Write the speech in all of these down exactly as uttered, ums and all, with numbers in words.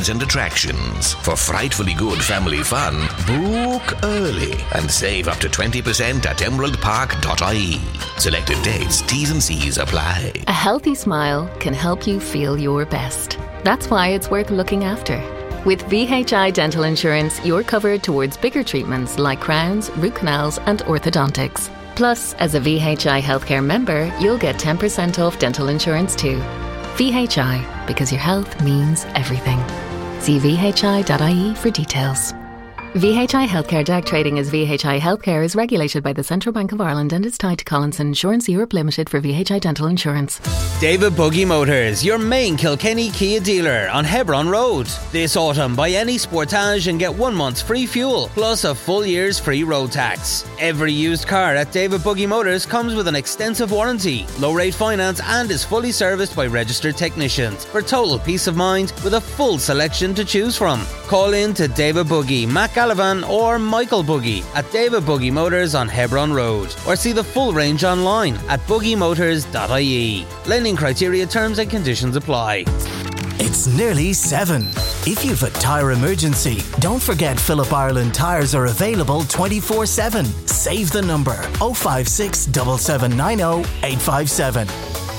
amenities and attractions. For frightfully good family fun, book early and save up to twenty percent at emerald park dot I E. Selected dates, T's and C's apply. A healthy smile can help you feel your best. That's why it's worth looking after. With V H I Dental Insurance, you're covered towards bigger treatments like crowns, root canals and orthodontics. Plus, as a V H I Healthcare member, you'll get ten percent off dental insurance too. V H I, because your health means everything. See V H I dot I E for details. V H I Healthcare D A C trading as V H I Healthcare is regulated by the Central Bank of Ireland and is tied to Collinson Insurance Europe Limited for V H I Dental Insurance. David Buggy Motors, your main Kilkenny Kia dealer on Hebron Road. This autumn, buy any Sportage and get one month's free fuel, plus a full year's free road tax. Every used car at David Buggy Motors comes with an extensive warranty, low rate finance and is fully serviced by registered technicians for total peace of mind with a full selection to choose from. Call in to David Buggy, Mac Gallivan or Michael Buggy at David Buggy Motors on Hebron Road, or see the full range online at buggy motors dot I E. Lending criteria, terms and conditions apply. It's nearly seven. If you've a tyre emergency, don't forget Phillip Ireland tyres are available twenty-four seven. Save the number oh five six, seven seven nine oh, eight five seven.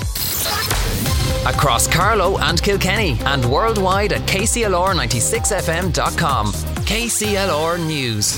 Across Carlow and Kilkenny and worldwide at K C L R ninety-six F M dot com. K C L R News.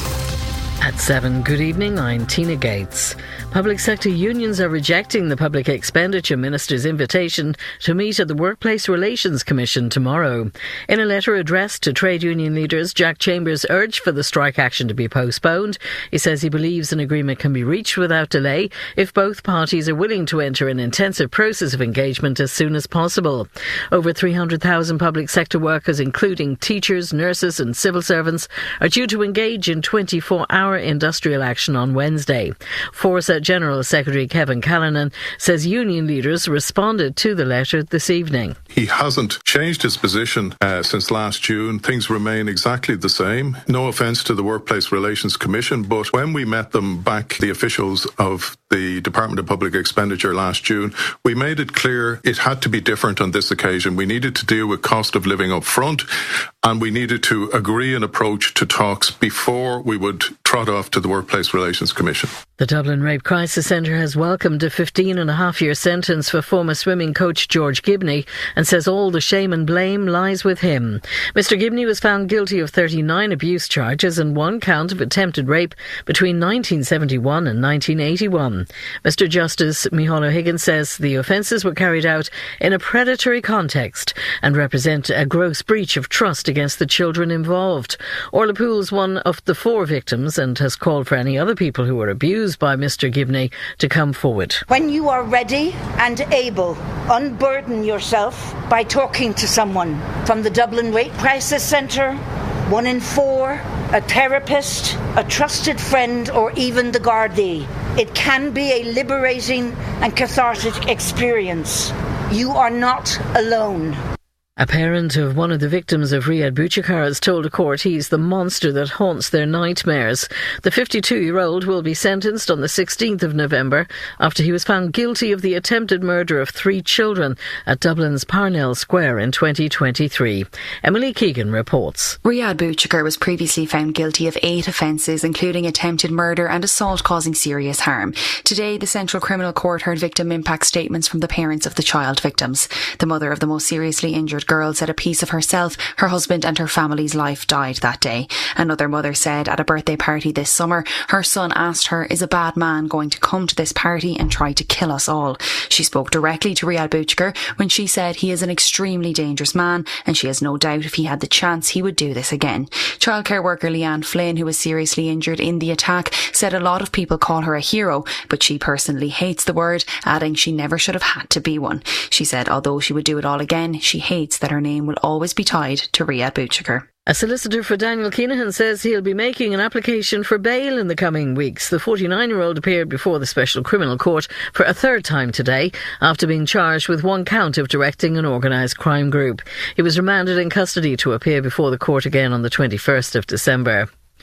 At seven, good evening, I'm Tina Gates. Public sector unions are rejecting the Public Expenditure Minister's invitation to meet at the Workplace Relations Commission tomorrow. In a letter addressed to trade union leaders, Jack Chambers urged for the strike action to be postponed. He says he believes an agreement can be reached without delay if both parties are willing to enter an intensive process of engagement as soon as possible. Over three hundred thousand public sector workers, including teachers, nurses and civil servants, are due to engage in twenty-four hour industrial action on Wednesday. Forsa General Secretary Kevin Callanan says union leaders responded to the letter this evening. He hasn't changed his position uh, since last June. Things remain exactly the same. No offence to the Workplace Relations Commission, but when we met them back, the officials of the Department of Public Expenditure last June, we made it clear it had to be different on this occasion. We needed to deal with cost of living up front, and we needed to agree an approach to talks before we would trot off to the Workplace Relations Commission. The Dublin Rape Crisis Centre has welcomed a fifteen and a half year sentence for former swimming coach George Gibney and says all the shame and blame lies with him. Mister Gibney was found guilty of thirty-nine abuse charges and one count of attempted rape between nineteen seventy-one and nineteen eighty-one. Mister Justice Micheál O'Higgins says the offences were carried out in a predatory context and represent a gross breach of trust against the children involved. Orla Poole's one of the four victims and has called for any other people who were abused by Mister Gibney to come forward. When you are ready and able, unburden yourself by talking to someone from the Dublin Rape Crisis Centre, one in four, a therapist, a trusted friend, or even the Gardaí. It can be a liberating and cathartic experience. You are not alone. A parent of one of the victims of Riyad Bouchikar has told a court he's the monster that haunts their nightmares. The fifty-two-year-old will be sentenced on the sixteenth of November after he was found guilty of the attempted murder of three children at Dublin's Parnell Square in twenty twenty-three. Emily Keegan reports. Riyad Bouchikar was previously found guilty of eight offences, including attempted murder and assault causing serious harm. Today, the Central Criminal Court heard victim impact statements from the parents of the child victims. The mother of the most seriously injured girl said a piece of herself, her husband and her family's life died that day. Another mother said at a birthday party this summer, her son asked her, is a bad man going to come to this party and try to kill us all? She spoke directly to Riyad Bouchikar when she said he is an extremely dangerous man and she has no doubt if he had the chance he would do this again. Childcare worker Leanne Flynn, who was seriously injured in the attack, said a lot of people call her a hero, but she personally hates the word, adding she never should have had to be one. She said although she would do it all again, she hates that her name will always be tied to Riyad Bouchikar. A solicitor for Daniel Keenahan says he'll be making an application for bail in the coming weeks. The forty-nine-year-old appeared before the Special Criminal Court for a third time today after being charged with one count of directing an organised crime group. He was remanded in custody to appear before the court again on the twenty-first of December.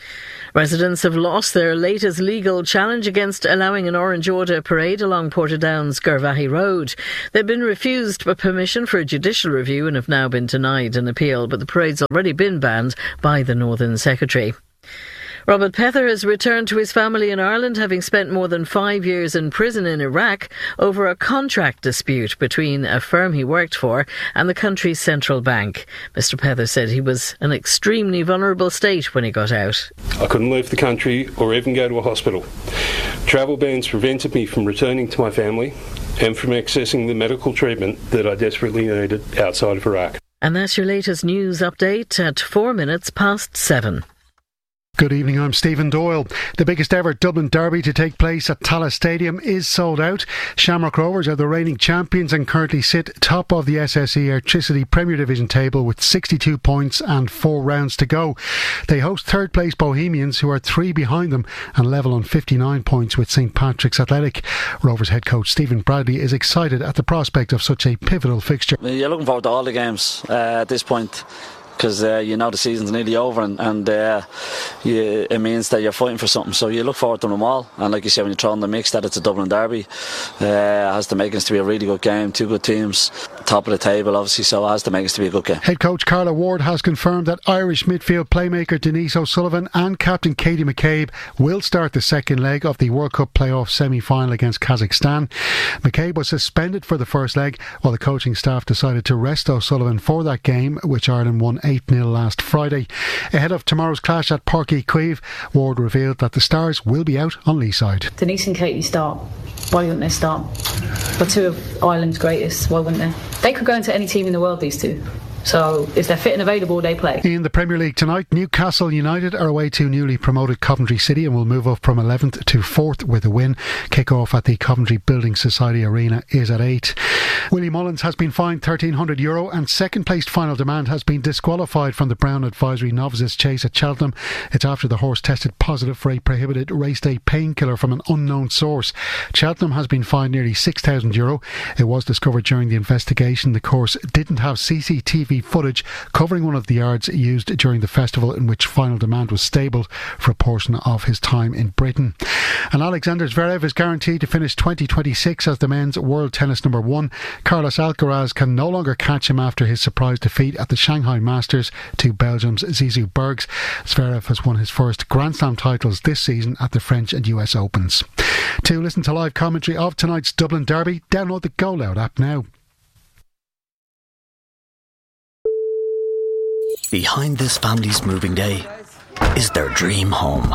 Residents have lost their latest legal challenge against allowing an Orange Order parade along Portadown's Garvaghey Road. They've been refused permission for a judicial review and have now been denied an appeal, but the parade's already been banned by the Northern Secretary. Robert Pether has returned to his family in Ireland, having spent more than five years in prison in Iraq over a contract dispute between a firm he worked for and the country's central bank. Mister Pether said he was in an extremely vulnerable state when he got out. I couldn't leave the country or even go to a hospital. Travel bans prevented me from returning to my family and from accessing the medical treatment that I desperately needed outside of Iraq. And that's your latest news update at four minutes past seven. Good evening, I'm Stephen Doyle. The biggest ever Dublin derby to take place at Tallaght Stadium is sold out. Shamrock Rovers are the reigning champions and currently sit top of the S S E Electricity Premier Division table with sixty-two points and four rounds to go. They host third place Bohemians, who are three behind them and level on fifty-nine points with St Patrick's Athletic. Rovers head coach Stephen Bradley is excited at the prospect of such a pivotal fixture. You're looking forward to all the games uh, at this point, because uh, you know the season's nearly over, and, and uh, you, it means that you're fighting for something, so you look forward to them all. And like you said, when you throw in the mix that it's a Dublin derby, uh, it has the makings to be a really good game. Two good teams, top of the table obviously, so it has the makings to be a good game. Head coach Carla Ward has confirmed that Irish midfield playmaker Denise O'Sullivan and captain Katie McCabe will start the second leg of the World Cup playoff semi-final against Kazakhstan. McCabe was suspended for the first leg, while the coaching staff decided to rest O'Sullivan for that game, which Ireland won eight nil last Friday. Ahead of tomorrow's clash at Páirc Uí Chaoimh, Ward revealed that the Stars will be out on Leeside. Denise and Katie start. Why wouldn't they start? But two of Ireland's greatest, why wouldn't they? They could go into any team in the world, these two. So if they're fit and available, they play. In the Premier League tonight, Newcastle United are away to newly promoted Coventry City and will move up from eleventh to fourth with a win. Kick-off at the Coventry Building Society Arena is at eight. Willie Mullins has been fined thirteen hundred euro and second-placed Final Demand has been disqualified from the Brown Advisory Novices Chase at Cheltenham. It's after the horse tested positive for a prohibited race day painkiller from an unknown source. Cheltenham has been fined nearly six thousand euro. It was discovered during the investigation the course didn't have C C T V footage covering one of the yards used during the festival in which Final Demand was stabled for a portion of his time in Britain. And Alexander Zverev is guaranteed to finish twenty twenty-six as the men's world tennis number one. Carlos Alcaraz can no longer catch him after his surprise defeat at the Shanghai Masters to Belgium's Zizou Bergs. Zverev has won his first Grand Slam titles this season at the French and U S Opens. To listen to live commentary of tonight's Dublin Derby, download the Go Loud app now. Behind this family's moving day is their dream home.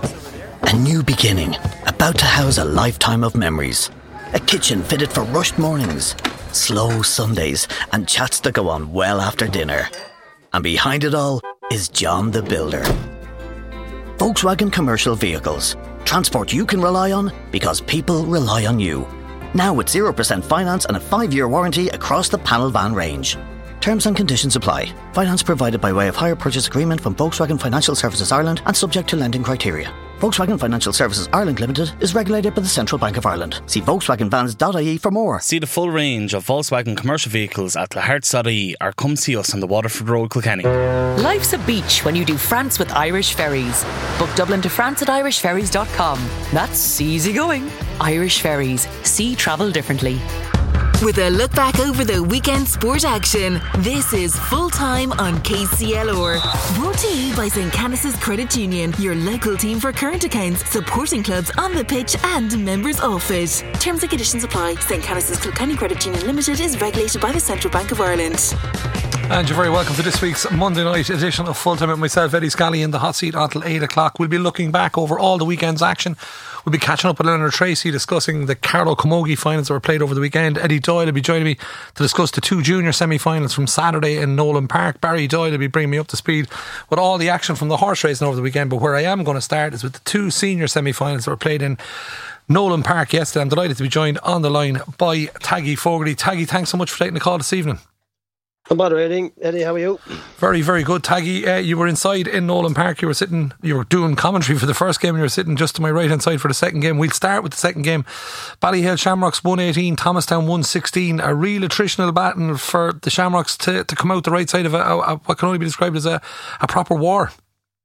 A new beginning, about to house a lifetime of memories. A kitchen fitted for rushed mornings, slow Sundays, and chats that go on well after dinner. And behind it all is John the Builder. Volkswagen Commercial Vehicles. Transport you can rely on because people rely on you. Now with zero percent finance and a five-year warranty across the panel van range. Terms and conditions apply. Finance provided by way of hire purchase agreement from Volkswagen Financial Services Ireland and subject to lending criteria. Volkswagen Financial Services Ireland Limited is regulated by the Central Bank of Ireland. See Volkswagen Vans dot I E for more. See the full range of Volkswagen commercial vehicles at Lahart's dot I E or come see us on the Waterford Road, Kilkenny. Life's a beach when you do France with Irish Ferries. Book Dublin to France at irish ferries dot com. That's easy going. Irish Ferries. See travel differently. With a look back over the weekend sport action, this is Full Time on K C L R. Brought to you by St Canice's Credit Union, your local team for current accounts, supporting clubs on the pitch and members off it. Terms and conditions apply. St Canice's Kilkenny Credit Union Limited is regulated by the Central Bank of Ireland. And you're very welcome to this week's Monday night edition of Full Time with myself, Eddie Scally, in the hot seat until eight o'clock. We'll be looking back over all the weekend's action. We'll be catching up with Leonard Tracy, discussing the Carlow Camogie finals that were played over the weekend. Eddie Doyle will be joining me to discuss the two junior semi-finals from Saturday in Nolan Park. Barry Doyle will be bringing me up to speed with all the action from the horse racing over the weekend. But where I am going to start is with the two senior semi-finals that were played in Nolan Park yesterday. I'm delighted to be joined on the line by Taggy Fogarty. Taggy, thanks so much for taking the call this evening. I'm moderating. Eddie, how are you? Very, very good, Taggy. Uh, you were inside in Nolan Park. You were sitting, you were doing commentary for the first game, and you were sitting just to my right hand side for the second game. We'll start with the second game. Ballyhale Shamrocks one eighteen, Thomastown one sixteen. A real attritional battle for the Shamrocks to, to come out the right side of a, a, a, what can only be described as a, a proper war.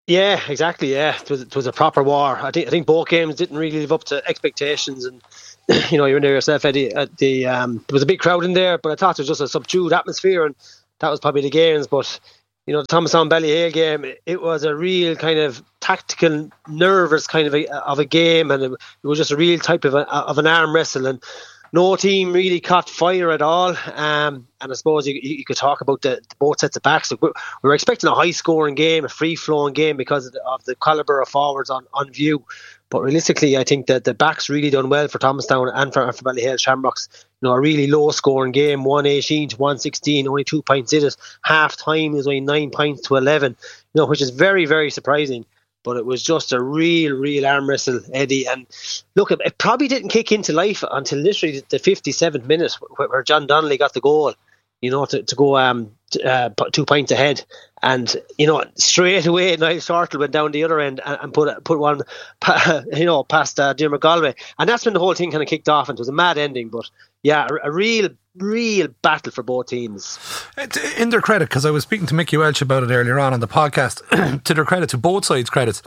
Yeah, exactly. Yeah, it was, it was a proper war. I think I think both games didn't really live up to expectations, and you know, you're in there yourself, Eddie. At the um, there was a big crowd in there, but I thought it was just a subdued atmosphere, and that was probably the games. But you know, the Thomastown Ballyhale game, it, it was a real kind of tactical, nervous kind of a, of a game, and it, it was just a real type of a, of an arm wrestle, and no team really caught fire at all. Um, and I suppose you, you could talk about the, the both sets of backs. We were expecting a high-scoring game, a free-flowing game because of the, of the calibre of forwards on, on view. But realistically, I think that the backs really done well for Thomastown and for, for Ballyhale Shamrocks. You know, a really low-scoring game, one eighteen to one sixteen, only two points in it. Half-time is only nine points to eleven, you know, which is very, very surprising. But it was just a real, real arm wrestle, Eddie. And look, it, it probably didn't kick into life until literally the fifty-seventh minute where, where John Donnelly got the goal, you know, to, to go um, uh, two points ahead. And, you know, straight away, Niall Shortall went down the other end and, and put put one, you know, past uh, Diarmuid Galway. And that's when the whole thing kind of kicked off. And it was a mad ending. But, yeah, a, a real, real battle for both teams. In their credit, because I was speaking to Mickey Welch about it earlier on on the podcast, to their credit, to both sides' credits,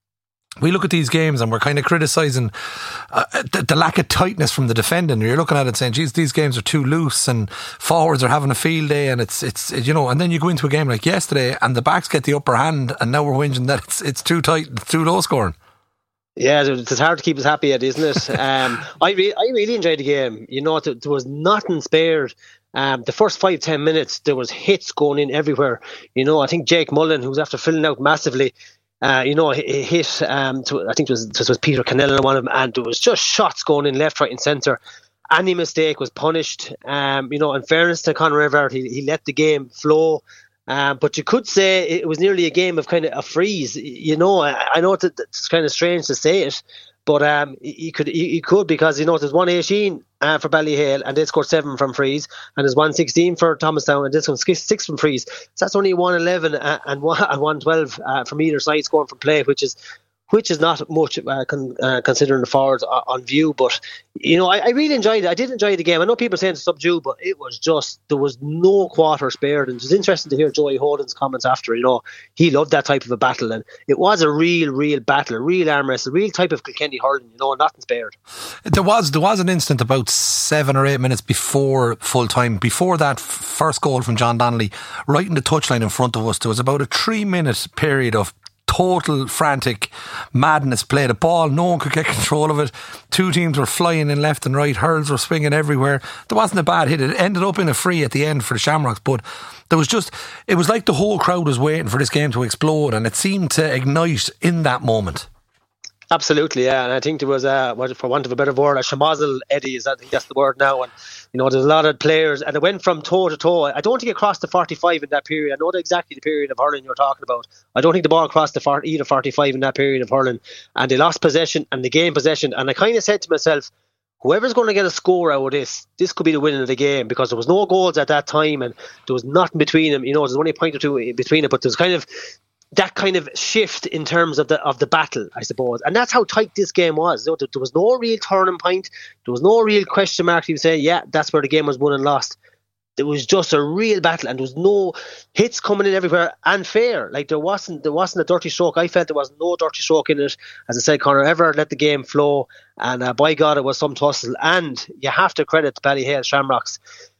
we look at these games and we're kind of criticising uh, the, the lack of tightness from the defending. You're looking at it saying, geez, these games are too loose and forwards are having a field day, and it's, it's you know, and then you go into a game like yesterday and the backs get the upper hand, and now we're whinging that it's, it's too tight, it's too low scoring. Yeah, it's hard to keep us happy, Ed, isn't it? Um, I, re- I really enjoyed the game. You know, there, there was nothing spared. Um, the first five, ten minutes, there was hits going in everywhere. You know, I think Jake Mullen, who's after filling out massively, Uh, you know, he hit, um, to, I think it was, this was Peter Cannella, one of them, and there was just shots going in left, right and centre. Any mistake was punished. Um, you know, in fairness to Conor Everett, he, he let the game flow. Um, but you could say it was nearly a game of kind of a freeze. You know, I, I know that it's kind of strange to say it, but um, you could, you could because, you know, there's one eighteen uh, for Ballyhale and they scored seven from freeze, and there's one sixteen for Thomastown and they scored six from freeze. So that's only one eleven and one twelve uh, from either side scoring from play, which is which is not much uh, con- uh, considering the forwards on view. But, you know, I, I really enjoyed it. I did enjoy the game. I know people are saying it's subdued, but it was just, there was no quarter spared. And it was interesting to hear Joey Holden's comments after. You know, he loved that type of a battle, and it was a real, real battle, a real arm wrestle, a real type of Kilkenny hurling, you know, nothing spared. There was there was an instant about seven or eight minutes before full time, before that first goal from John Donnelly, right in the touchline in front of us. There was about a three minute period of total frantic madness play. The ball, no one could get control of it. Two teams were flying in left and right. Hurls were swinging everywhere. There wasn't a bad hit. It ended up in a free at the end for the Shamrocks, but there was just, it was like the whole crowd was waiting for this game to explode, and it seemed to ignite in that moment. Absolutely, yeah, and I think there was a, for want of a better word, a schmozzle, Eddie, is I think that's the word now, and you know, there's a lot of players, and it went from toe to toe. I don't think it crossed the forty-five in that period. I know exactly the period of hurling you're talking about. I don't think the ball crossed the forty, either forty-five in that period of hurling, and they lost possession and they gained possession, and I kind of said to myself, whoever's going to get a score out of this, this could be the winning of the game, because there was no goals at that time and there was nothing between them. You know, there's only a point or two between it, but there was kind of that kind of shift in terms of the of the battle, I suppose. And that's how tight this game was. You know, there, there was no real turning point. There was no real question mark. You say, yeah, that's where the game was won and lost. It was just a real battle, and there was no hits coming in everywhere and fair. Like there wasn't there wasn't a dirty stroke. I felt there was no dirty stroke in it. As I said, Conor Everett let the game flow, and uh, by God, it was some tussle. And you have to credit Ballyhale Shamrocks.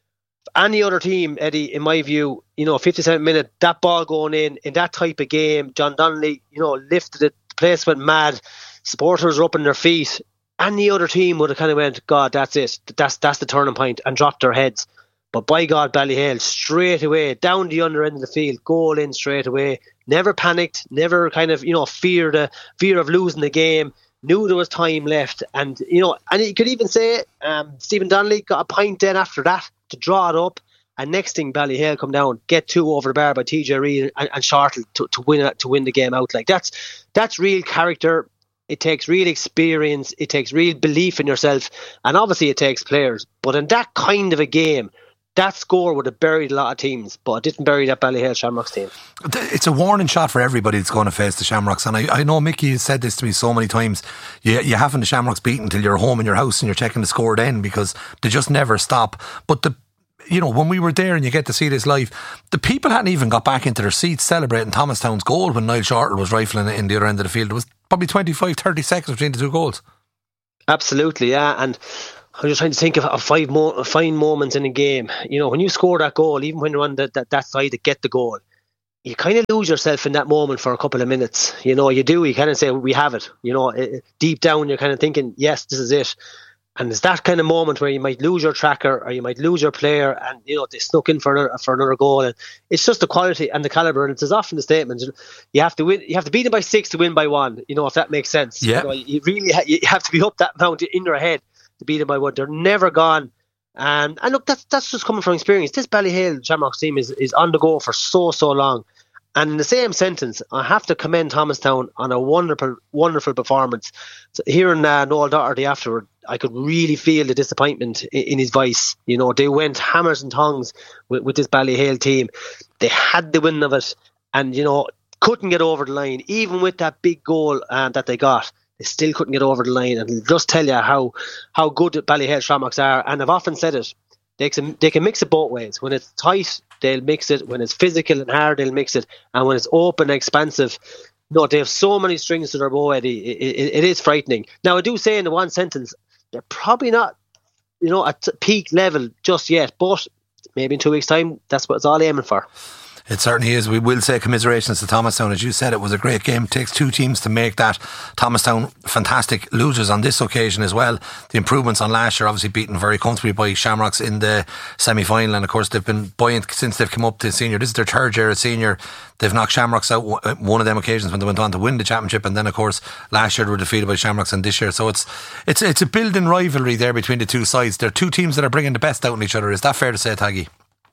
Any other team, Eddie, in my view, you know, fifty-seventh minute, that ball going in, in that type of game, John Donnelly, you know, lifted it, the place went mad, supporters were up on their feet. Any other team would have kind of went, God, that's it, that's that's the turning point, and dropped their heads. But by God, Ballyhale, straight away, down the under end of the field, goal in straight away, never panicked, never kind of, you know, feared the fear of losing the game, knew there was time left. And, you know, and you could even say um, Stephen Donnelly got a point then after that to draw it up, and next thing Ballyhale come down, get two over the bar by T J Reid and, and Shortall to, to win it, to win the game out. Like that's that's real character. It takes real experience. It takes real belief in yourself, and obviously it takes players. But in that kind of a game, that score would have buried a lot of teams, but it didn't bury that Ballyhale Shamrocks team. It's a warning shot for everybody that's going to face the Shamrocks. And I, I know Mickey has said this to me so many times. You, you haven't the Shamrocks beaten until you're home in your house and you're checking the score then, because they just never stop. But the you know, when we were there and you get to see this live, the people hadn't even got back into their seats celebrating Thomastown's goal when Niall Shortall was rifling it in the other end of the field. It was probably twenty-five, thirty seconds between the two goals. Absolutely, yeah. And I'm just trying to think of, of five mo- fine moments in a game. You know, when you score that goal, even when you're on the, that, that side to get the goal, you kind of lose yourself in that moment for a couple of minutes. You know, you do. You kind of say, we have it. You know, it, deep down, you're kind of thinking, yes, this is it. And it's that kind of moment where you might lose your tracker or you might lose your player and, you know, they snuck in for another, for another goal. And it's just the quality and the calibre. And it's as often the statement, you have to win, you have to beat them by six to win by one, you know, if that makes sense. Yeah. You know, you really ha- you have to be up that amount in your head to beat them by one. They're never gone. And, and look, that's, that's just coming from experience. This Ballyhale Shamrocks team is, is on the go for so, so long. And in the same sentence, I have to commend Thomastown on a wonderful, wonderful performance. So hearing uh, Noel Doherty afterward, I could really feel the disappointment in, in his voice. You know, they went hammers and tongs with, with this Ballyhale team. They had the win of it and, you know, couldn't get over the line. Even with that big goal uh, that they got, they still couldn't get over the line. And it'll just tell you how, how good Ballyhale Shamrocks are. And I've often said it, they can, they can mix it both ways. When it's tight, they'll mix it. When it's physical and hard, they'll mix it. And when it's open and expansive, no, they have so many strings to their bow, Eddie. It, it, it is frightening. Now, I do say in the one sentence, they're probably not, you know, at peak level just yet. But maybe in two weeks' time, that's what it's all aiming for. It certainly is. We will say commiserations to Thomastown. As you said, it was a great game. It takes two teams to make that. Thomastown, fantastic losers on this occasion as well. The improvements on last year, obviously beaten very comfortably by Shamrocks in the semi-final. And of course, they've been buoyant since they've come up to senior. This is their third year at senior. They've knocked Shamrocks out one of them occasions when they went on to win the championship. And then, of course, last year they were defeated by Shamrocks, and this year. So it's it's it's a building rivalry there between the two sides. They're two teams that are bringing the best out in each other. Is that fair to say, Taggy?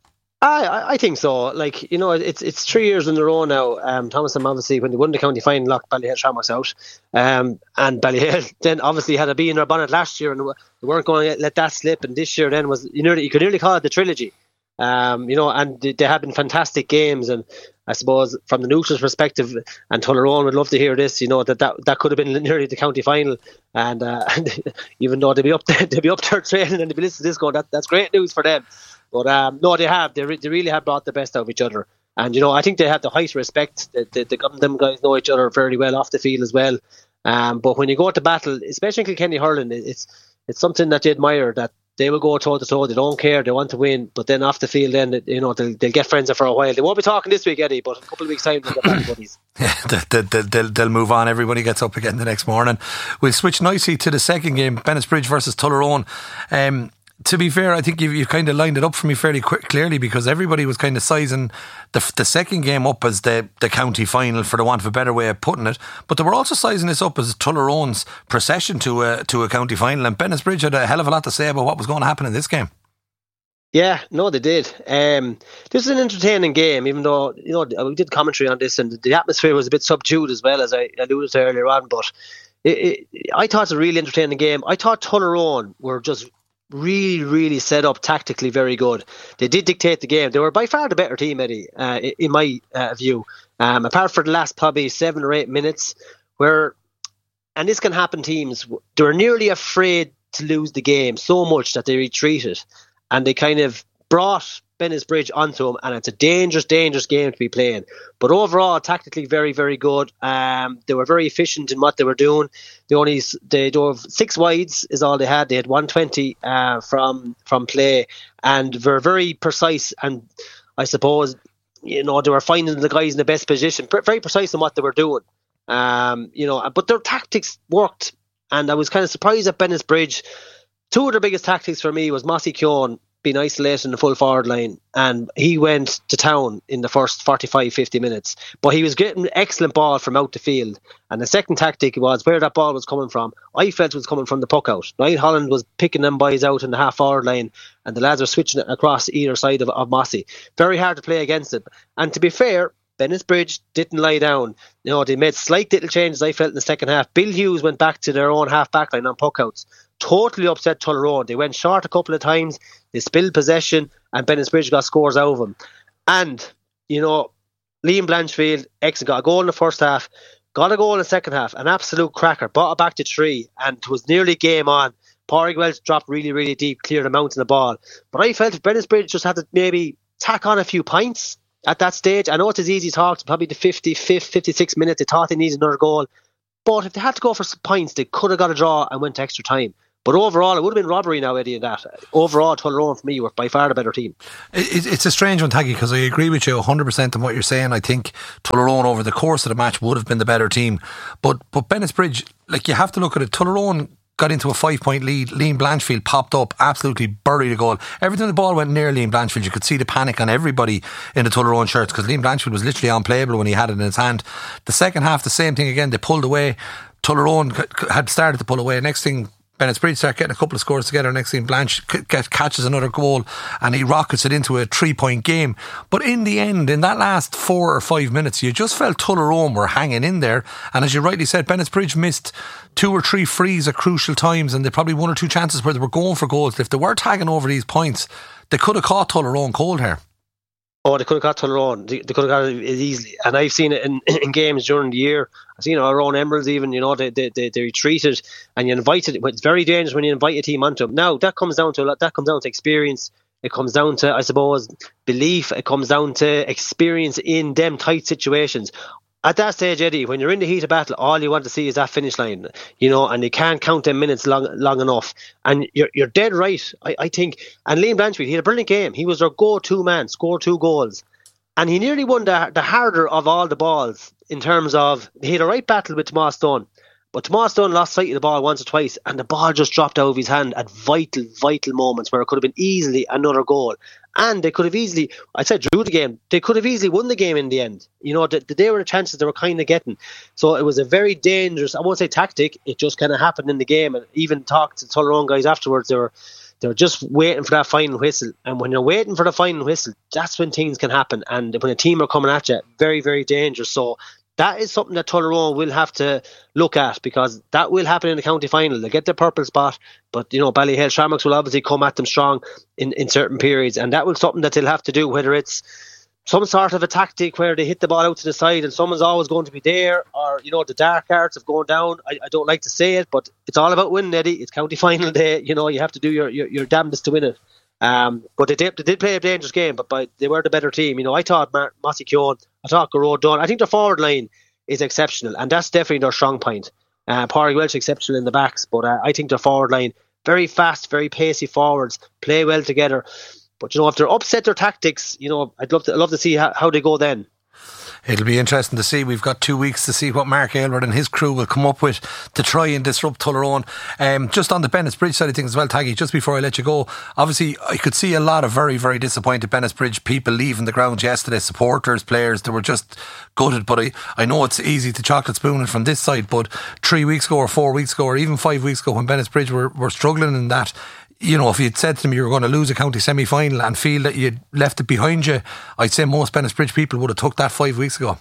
I, I think so. Like, you know, it's it's three years in a row now. Um, Thomastown, obviously, when they won the county final, locked Ballyhale Shamrocks out. Um, and Ballyhale then obviously had a bee in their bonnet last year, and they weren't going to let that slip. And this year then was, you know, you could nearly call it the trilogy. Um, you know, and they, they have been fantastic games. And I suppose from the neutral's perspective, and Tullaroan would love to hear this, you know, that that, that could have been nearly the county final. And, uh, and even though they'd be up there, they'd be up there training and they'd be listening to this going, that, that's great news for them. But um, no, they have. They, re- they really have brought the best out of each other. And, you know, I think they have the highest respect. The, the, the, them guys know each other very well off the field as well. Um, but when you go to battle, especially in Kilkenny hurling, it's it's something that you admire, that they will go toe to toe. They don't care. They want to win. But then off the field, then, you know, they'll, they'll get friends for a while. They won't be talking this week, Eddie, but in a couple of weeks' time, they'll get back buddies. Yeah, they'll, they'll, they'll, they'll move on. Everybody gets up again the next morning. We'll switch nicely to the second game, Bennettsbridge versus Tullaroan. Um, To be fair, I think you've, you've kind of lined it up for me fairly quick, clearly, because everybody was kind of sizing the, the second game up as the, the county final, for the want of a better way of putting it. But they were also sizing this up as Tullaroan's procession to a, to a county final. And Bennettsbridge had a hell of a lot to say about what was going to happen in this game. Yeah, no, they did. Um, this is an entertaining game, even though, you know, we did commentary on this and the atmosphere was a bit subdued as well, as I alluded to earlier on. But it, it, I thought it was a really entertaining game. I thought Tullaroan were just really, really set up tactically very good. They did dictate the game. They were by far the better team, Eddie, uh, in my uh, view. Um, apart from the last probably seven or eight minutes, where, and this can happen teams, they were nearly afraid to lose the game so much that they retreated, and they kind of brought Bennettsbridge onto them, and it's a dangerous, dangerous game to be playing. But overall, tactically very, very good. Um, they were very efficient in what they were doing. They only they drove six wides is all they had. They had one twenty uh, from from play, and were very precise. And I suppose, you know, they were finding the guys in the best position, very precise in what they were doing. Um, you know, but their tactics worked, and I was kind of surprised at Bennettsbridge. Two of their biggest tactics for me was Mossy Keown being isolated in the full forward line, and he went to town in the first forty-five, fifty minutes, but he was getting excellent ball from out the field. And the second tactic was where that ball was coming from. I felt it was coming from the puck out. Niall Holland was picking them boys out in the half forward line, and the lads are switching it across either side of, of Mossy. Very hard to play against it. And to be fair, Bennettsbridge didn't lie down. You know, they made slight little changes, I felt, in the second half. Bill Hughes went back to their own half back line on puck outs. Totally upset Tullaroan. They went short a couple of times, they spilled possession, and Bennettsbridge got scores out of them. And, you know, Liam Blanchfield, excellent, got a goal in the first half, got a goal in the second half, an absolute cracker, brought it back to three, and it was nearly game on. Pádraig Welch dropped really, really deep, cleared a mountain of ball. But I felt Bennettsbridge just had to maybe tack on a few pints at that stage. I know it's as easy talk to probably the fifty-fifth, fifty-sixth minute. They thought they needed another goal. But if they had to go for some points, they could have got a draw and went to extra time. But overall, it would have been robbery now, Eddie, in that. Overall, Tullaroan, for me, were by far the better team. It, it's a strange one, Taggy, because I agree with you one hundred percent on what you're saying. I think Tullaroan, over the course of the match, would have been the better team. But but Bennettsbridge, like, you have to look at it. Tullaroan got into a five-point lead. Liam Blanchfield popped up, absolutely buried a goal. Every time the ball went near Liam Blanchfield, you could see the panic on everybody in the Tullaroan shirts, because Liam Blanchfield was literally unplayable when he had it in his hand. The second half, the same thing again. They pulled away. Tullaroan had started to pull away. Next thing, Bennettsbridge start getting a couple of scores together. Next thing, Blanche c- catches another goal and he rockets it into a three-point game. But in the end, in that last four or five minutes, you just felt Tullaroan were hanging in there. And as you rightly said, Bennettsbridge missed two or three frees at crucial times, and they probably one or two chances where they were going for goals. If they were tagging over these points, they could have caught Tullaroan cold here. Oh, they could have got Tullaroan. They, they could have got it easily. And I've seen it in, in games during the year. I've seen our own Emeralds even, you know, they, they, they, they retreated and you invited. It's very dangerous when you invite a team onto them. Now, that comes down to a lot. That comes down to experience. It comes down to, I suppose, belief. It comes down to experience in them tight situations. At that stage, Eddie, when you're in the heat of battle, all you want to see is that finish line, you know, and you can't count them minutes long long enough. And you're you're dead right, I, I think. And Liam Blanchfield, he had a brilliant game. He was their go-to man, scored two goals. And he nearly won the, the harder of all the balls in terms of, he had a right battle with Tomas Dunn. But Tomas Dunn lost sight of the ball once or twice, and the ball just dropped out of his hand at vital, vital moments where it could have been easily another goal. And they could have easily, I said drew the game, they could have easily won the game in the end. You know, the, the, they were the chances they were kind of getting. So it was a very dangerous, I won't say tactic, it just kind of happened in the game. And even talked to the Tullaroan guys afterwards, they were they were just waiting for that final whistle. And when you're waiting for the final whistle, that's when things can happen. And when a team are coming at you, very, very dangerous. So that is something that Tullaroan will have to look at, because that will happen in the county final. They'll get the purple spot, but you know, Ballyhale Shamrocks will obviously come at them strong in, in certain periods, and that will something that they'll have to do, whether it's some sort of a tactic where they hit the ball out to the side and someone's always going to be there, or you know, the dark arts of going down. I, I don't like to say it, but it's all about winning, Eddie. It's county final day. You know, you have to do your, your, your damnedest to win it. Um, but they did, they did play a dangerous game, but by, they were the better team. You know, I thought Mar- Mossy Keown, I thought Garrod Dunn. I think their forward line is exceptional, and that's definitely their strong point. Uh, Pádraig Welch exceptional in the backs, but uh, I think their forward line, very fast, very pacey forwards, play well together. But you know, if they're upset their tactics, you know, I'd love to I'd love to see how, how they go then. It'll be interesting to see. We've got two weeks to see what Mark Aylward and his crew will come up with to try and disrupt Tullaroan. Um, just on the Bennettsbridge side of things as well, Taggy, just before I let you go, obviously I could see a lot of very, very disappointed Bennettsbridge people leaving the ground yesterday, supporters, players, they were just gutted. But I, I know it's easy to chocolate spoon it from this side, but three weeks ago or four weeks ago or even five weeks ago when Bennettsbridge were, were struggling in that, you know, if you'd said to them you were going to lose a county semi-final and feel that you'd left it behind you, I'd say most Bennettsbridge people would have took that five weeks ago.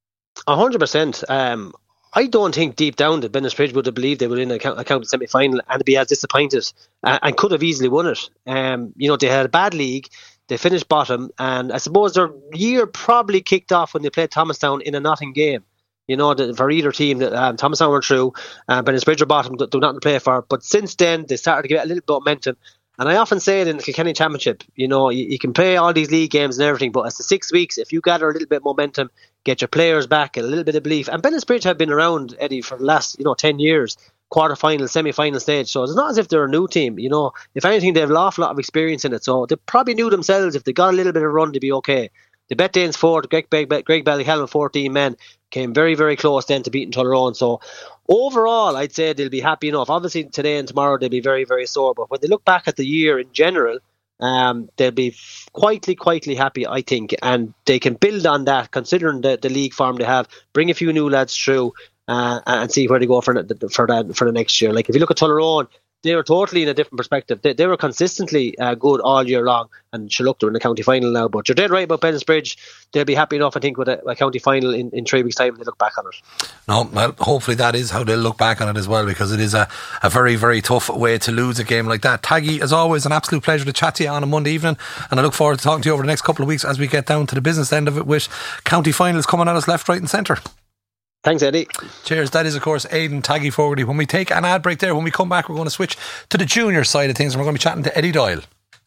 A hundred percent. Um, I don't think deep down that Bennettsbridge would have believed they were in a, a county semi-final and be as disappointed uh, and could have easily won it. Um, you know, they had a bad league, they finished bottom, and I suppose their year probably kicked off when they played Thomastown in a Notting game. You know, the, for either team, that um, Thomastown were through, uh, Bennettsbridge were bottom, do, do nothing to play for. But since then, they started to get a little bit of momentum. And I often say it in the Kilkenny Championship, you know, you, you can play all these league games and everything, but as the six weeks, if you gather a little bit of momentum, get your players back, a little bit of belief. And Bennettsbridge have been around, Eddie, for the last, you know, ten years, quarter-final, semi-final stage. So it's not as if they're a new team, you know. If anything, they have an awful lot of experience in it. So they probably knew themselves, if they got a little bit of run, they'd be okay. The Betdanes Ford, Greg, Greg, Greg Ballyhell, fourteen men, came very, very close then to beating Tullaroan. So overall, I'd say they'll be happy enough. Obviously, today and tomorrow, they'll be very, very sore. But when they look back at the year in general, um, they'll be quietly, quietly happy, I think. And they can build on that, considering the, the league form they have, bring a few new lads through uh, and see where they go for the, for, that, for the next year. Like, if you look at Tullaroan, they were totally in a different perspective. They, they were consistently uh, good all year long, and sure, look, they're in the county final now. But you're dead right about Bennettsbridge. They'll be happy enough, I think, with a, a county final in, in three weeks' time when they look back on it. No, well, hopefully that is how they'll look back on it as well, because it is a, a very, very tough way to lose a game like that. Taggy, as always, an absolute pleasure to chat to you on a Monday evening, and I look forward to talking to you over the next couple of weeks as we get down to the business end of it with county finals coming at us left, right and centre. Thanks, Eddie. Cheers. That is, of course, Aidan Taggy Fogarty. When we take an ad break there, when we come back, we're going to switch to the junior side of things, and we're going to be chatting to Eddie Doyle.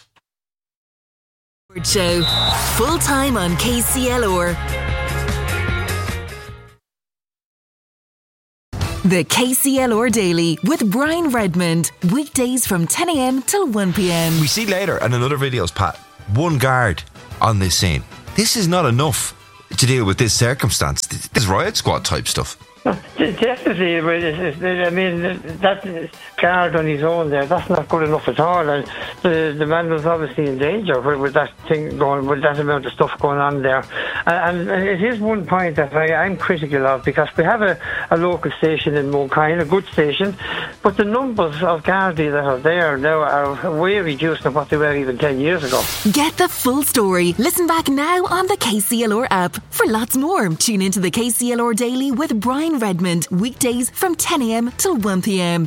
Show full time on K C L R. The K C L R Daily with Brian Redmond, weekdays from ten a.m. till one p.m. We see later in another videos, Pat, one guard on this scene. This is not enough to deal with this circumstance. This is riot squad type stuff. Definitely, but it's, it's, I mean, that guard on his own there, that's not good enough at all. And the, the man was obviously in danger with, with that thing going, with that amount of stuff going on there. And, and it is one point that I, I'm critical of, because we have a, a local station in Mulkine, a good station, but the numbers of Gardaí that are there now are way reduced than what they were even ten years ago. Get the full story. Listen back now on the K C L R app. For lots more, tune into the K C L R Daily with Brian Redmond, weekdays from ten a.m. till one p.m.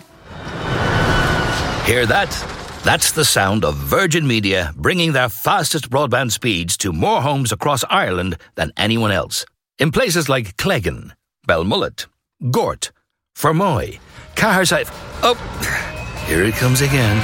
Hear that? That's the sound of Virgin Media bringing their fastest broadband speeds to more homes across Ireland than anyone else. In places like Cleggan, Belmullet, Gort, Fermoy, Caherside... Oh, here it comes again.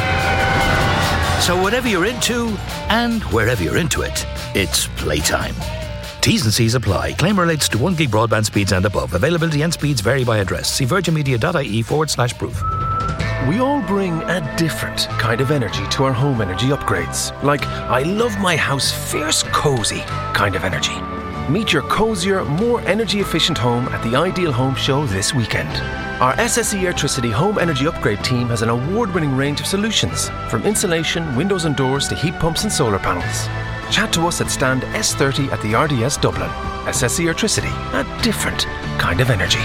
So whatever you're into, and wherever you're into it, it's playtime. T's and C's apply. Claim relates to one gig broadband speeds and above. Availability and speeds vary by address. See virginmedia.ie forward slash proof. We all bring a different kind of energy to our home energy upgrades. Like, I love my house fierce cozy kind of energy. Meet your cozier, more energy efficient home at the Ideal Home Show this weekend. Our S S E Airtricity Home Energy Upgrade team has an award-winning range of solutions, from insulation, windows and doors to heat pumps and solar panels. Chat to us at stand S thirty at the R D S Dublin. S S E Airtricity, a different kind of energy.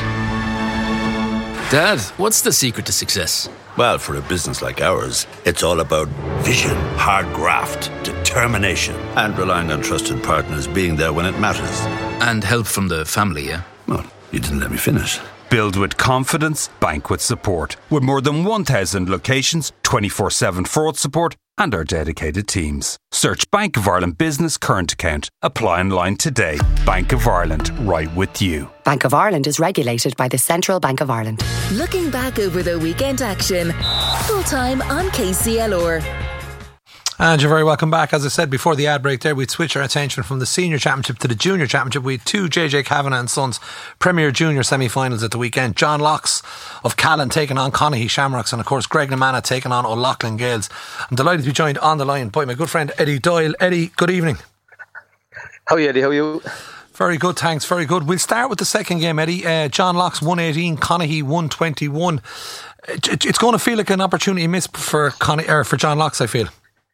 Dad, what's the secret to success? Well, for a business like ours, it's all about vision, hard graft, determination, and relying on trusted partners being there when it matters. And help from the family, yeah? Well, you didn't let me finish. Build with confidence, bank with support. With more than one thousand locations, twenty-four seven fraud support, and our dedicated teams. Search Bank of Ireland Business Current Account. Apply online today. Bank of Ireland, right with you. Bank of Ireland is regulated by the Central Bank of Ireland. Looking back over the weekend action, full time on K C L R. And you're very welcome back. As I said before the ad break there, we'd switch our attention from the senior championship to the junior championship. We had two J J Kavanagh and Sons Premier Junior semi-finals at the weekend. John Locks of Callan taking on Connacht Shamrocks, and of course Greg Namana taking on O'Loughlin Gales. I'm delighted to be joined on the line by my good friend Eddie Doyle. Eddie, good evening. How are you, Eddie? How are you? Very good, thanks. Very good. We'll start with the second game, Eddie. Uh, John Locks one eighteen, Connacht one twenty-one. It, it, it's going to feel like an opportunity missed for Connacht, or for John Locks, I feel.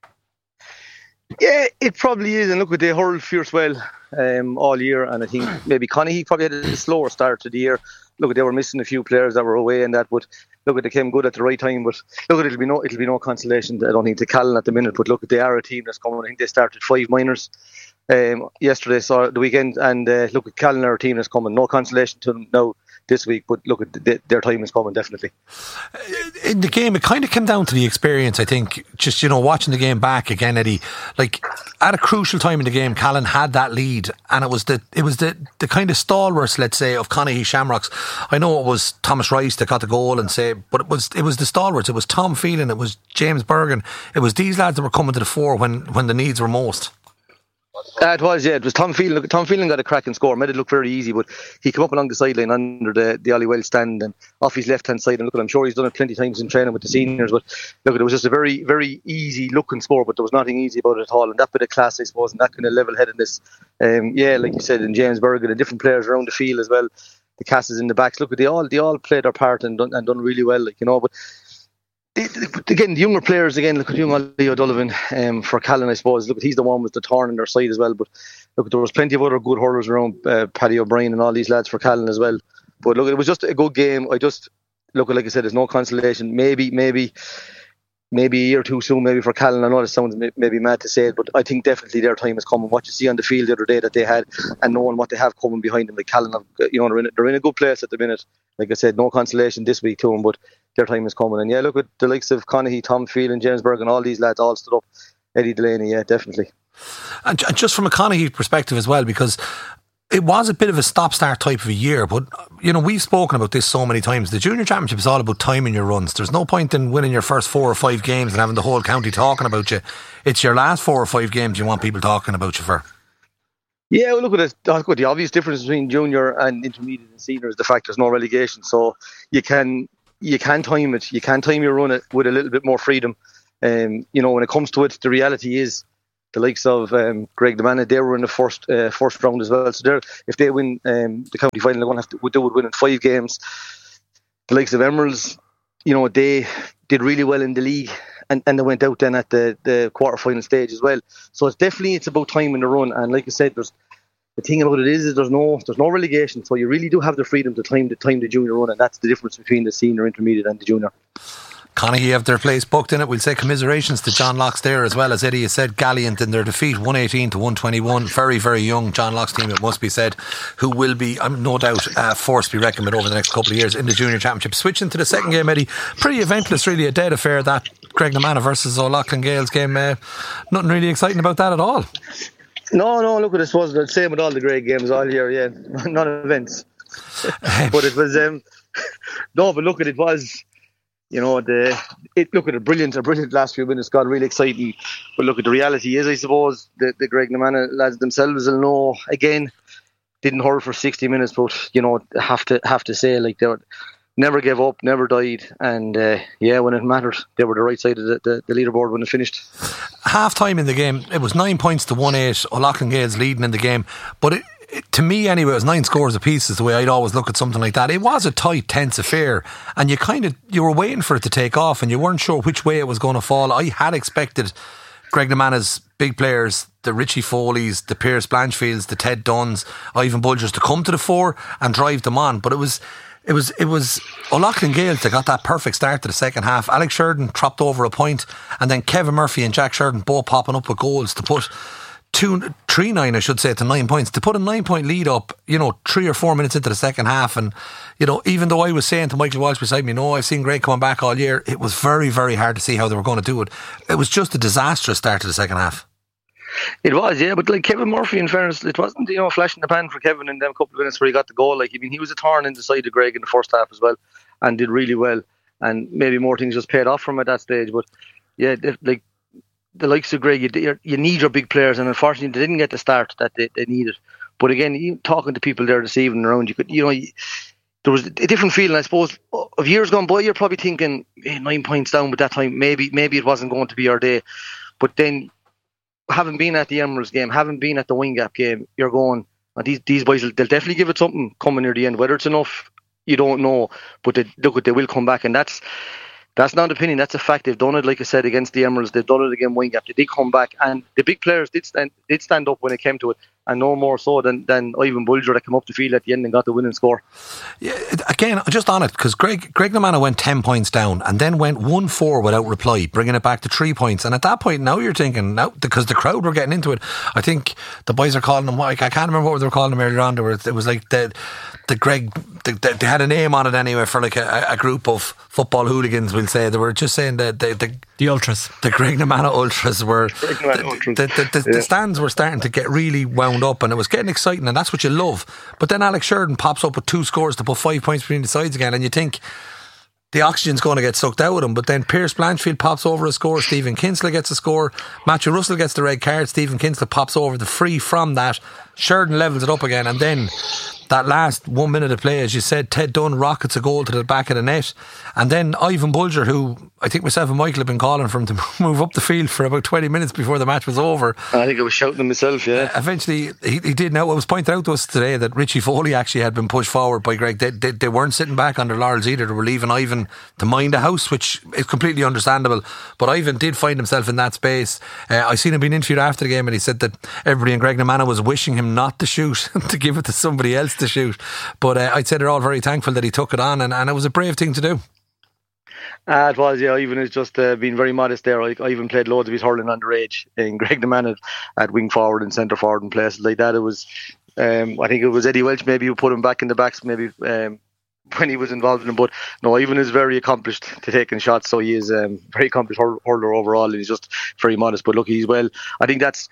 Yeah, it probably is. And look, they hurled fierce well um, all year, and I think maybe Connacht probably had a slower start to the year. Look, they were missing a few players that were away and that, but look, they came good at the right time. But look, it'll be no, it'll be no consolation. I don't think to Callan at the minute, but look, they are a team that's coming. I think they started five minors um, yesterday, so the weekend, and uh, look, at Callan are a team that's coming. No consolation to them now this week, but look, their time is coming, definitely. In the game, it kind of came down to the experience, I think. Just, you know, watching the game back again, Eddie, like at a crucial time in the game, Callan had that lead, and it was the it was the, the kind of stalwarts, let's say, of Connacht Shamrocks. I know it was Thomas Rice that got the goal, and say, but it was it was the stalwarts. It was Tom Phelan, it was James Bergen, it was these lads that were coming to the fore when when the needs were most. Uh, it was, yeah. It was Tom Phelan. Look, Tom Phelan got a cracking score. Made it look very easy, but he came up along the sideline under the, the Ollywell stand and off his left-hand side. And look, I'm sure he's done it plenty of times in training with the seniors, but look, it was just a very, very easy-looking score, but there was nothing easy about it at all. And that bit of class, I suppose, and that kind of level-headedness. Um, yeah, like you said, and James Bergen, the different players around the field as well. The Casses in the backs. Look, they all they all played their part and done, and done really well, like, you know, but again, the younger players, again, look at young Ollie O'Donovan um, for Callan, I suppose. Look, he's the one with the thorn in their side as well. But look, there was plenty of other good hurlers around, uh, Paddy O'Brien and all these lads for Callan as well. But look, it was just a good game. I just, look, like I said, there's no consolation. Maybe, maybe, maybe a year too soon, maybe for Callan. I know it sounds maybe mad to say it, but I think definitely their time is coming. What you see on the field the other day that they had, and knowing what they have coming behind them, like Callan, you know, they're in, they're in a good place at the minute. Like I said, no consolation this week to them, but their time is coming. And yeah, look at the likes of Connacht, Tom Phelan, James Bergen, all these lads all stood up. Eddie Delaney, yeah, definitely. And just from a Connacht perspective as well, because it was a bit of a stop-start type of a year, but, you know, we've spoken about this so many times. The Junior Championship is all about timing your runs. There's no point in winning your first four or five games and having the whole county talking about you. It's your last four or five games you want people talking about you for. Yeah, well, look at it. Look at the obvious difference between junior and intermediate and senior is the fact there's no relegation. So you can you can time it. You can time your run it with a little bit more freedom. Um, you know, when it comes to it, the reality is, the likes of um, Greg Demana, they were in the first uh, first round as well. So if they win um, the county final, they're going to have to, they would win in five games. The likes of Emeralds, you know, they did really well in the league, and, and they went out then at the, the quarter final stage as well. So it's definitely it's about time in the run. And like I said, there's the thing about it is, is there's no there's no relegation, so you really do have the freedom to time the time the junior run, and that's the difference between the senior, intermediate, and the junior. Connacht have their place booked in it. We'll say commiserations to John Locke's there as well. As Eddie has said, gallant in their defeat, one eighteen to one twenty-one. Very, very young John Locke's team, it must be said, who will be, I'm no doubt, uh, force to be reckoned with over the next couple of years in the Junior Championship. Switching to the second game, Eddie, pretty eventless, really, a dead affair, that Greg Namana versus O'Loughlin Gales game. Uh, nothing really exciting about that at all. No, no, look at this, was the same with all the great games all year, yeah, non-events. But it was, um, no, but look at it was... You know, the it look at a brilliant, a brilliant last few minutes, got really exciting. But look at the reality is, I suppose, the, the Greg Namana lads themselves will know, again, didn't hurl for sixty minutes, but, you know, have to have to say, like, they were, never gave up, never died. And, uh, yeah, when it mattered, they were the right side of the, the, the leaderboard when it finished. Half time in the game, it was nine points to one eight. O'Loughlin Gales leading in the game. But it, to me anyway, it was nine scores apiece is the way I'd always look at something like that. It was a tight, tense affair, and you kind of you were waiting for it to take off, and you weren't sure which way it was going to fall. I had expected Greg Namana's big players, the Richie Foleys, the Pierce Blanchfields, the Ted Dunns, Ivan Bulgers, to come to the fore and drive them on, but it was it was it was O'Loughlin Gales that got that perfect start to the second half. Alex Sheridan tropped over a point, and then Kevin Murphy and Jack Sheridan both popping up with goals to put Two, three nine, I should say, to nine points. To put a nine point lead up, you know, three or four minutes into the second half, and, you know, even though I was saying to Michael Walsh beside me, no, I've seen Greg coming back all year, it was very, very hard to see how they were going to do it. It was just a disastrous start to the second half. It was, yeah, but like Kevin Murphy, in fairness, it wasn't, you know, flash in the pan for Kevin in them couple of minutes where he got the goal. Like, I mean, he was a thorn in the side of Greg in the first half as well, and did really well. And maybe more things just paid off from him at that stage. But yeah, like, the likes of Greg, you, you need your big players, and unfortunately they didn't get the start that they, they needed. But again, even talking to people there this evening around, you could, you know, you, there was a different feeling, I suppose. Of years gone by, you're probably thinking, hey, nine points down, but that time maybe maybe it wasn't going to be our day. But then, having been at the Emeralds game, having been at the Wingap game, you're going, oh, these these boys, will, they'll definitely give it something coming near the end. Whether it's enough, you don't know. But they, look, they will come back, and that's. That's not an opinion, that's a fact. They've done it, like I said, against the Emeralds. They've done it against Wingap. They did come back, and the big players did stand did stand up when it came to it, and no more so than, than Ivan Bulger that came up the field at the end and got the winning score. Yeah, again, just on it, because Greg Greg Namana went ten points down and then went one four without reply, bringing it back to three points. And at that point, now you're thinking, now because the crowd were getting into it, I think the boys are calling them, like, I can't remember what they were calling them earlier on. Were, it was like the, the Greg, the, they had a name on it anyway for like a, a group of football hooligans, we'll say. They were just saying that the, the, the Ultras. The Greg Namana Ultras were, the, the, the, the, yeah. the stands were starting to get really wound up, and it was getting exciting, and that's what you love. But then Alex Sheridan pops up with two scores to put five points between the sides again, and you think the oxygen's going to get sucked out of him. But then Pierce Blanchfield pops over a score, Stephen Kinsler gets a score, Matthew Russell gets the red card, Stephen Kinsler pops over the free from that, Sheridan levels it up again, and then that last one minute of play, as you said, Ted Dunn rockets a goal to the back of the net, and then Ivan Bulger, who I think myself and Michael have been calling for him to move up the field for about twenty minutes before the match was over. I think I was shouting myself, yeah. Uh, eventually he, he did. Now, it was pointed out to us today that Richie Foley actually had been pushed forward by Greg. They, they, they weren't sitting back on their laurels either. They were leaving Ivan to mind the house, which is completely understandable, but Ivan did find himself in that space. uh, I seen him being interviewed after the game, and he said that everybody in Greg Namana was wishing him not to shoot to give it to somebody else to shoot. But uh, I'd say they're all very thankful that he took it on, and, and it was a brave thing to do. Uh, it was, yeah. Ivan has just uh, been very modest there. I, Ivan played loads of his hurling underage in Greg Namana at wing forward and centre forward and places like that. It was, um, I think it was Eddie Welch maybe who put him back in the backs maybe um, when he was involved in them. But no, Ivan is very accomplished to taking shots, so he is um, very accomplished hurler overall, and he's just very modest. But look, he's well. I think that's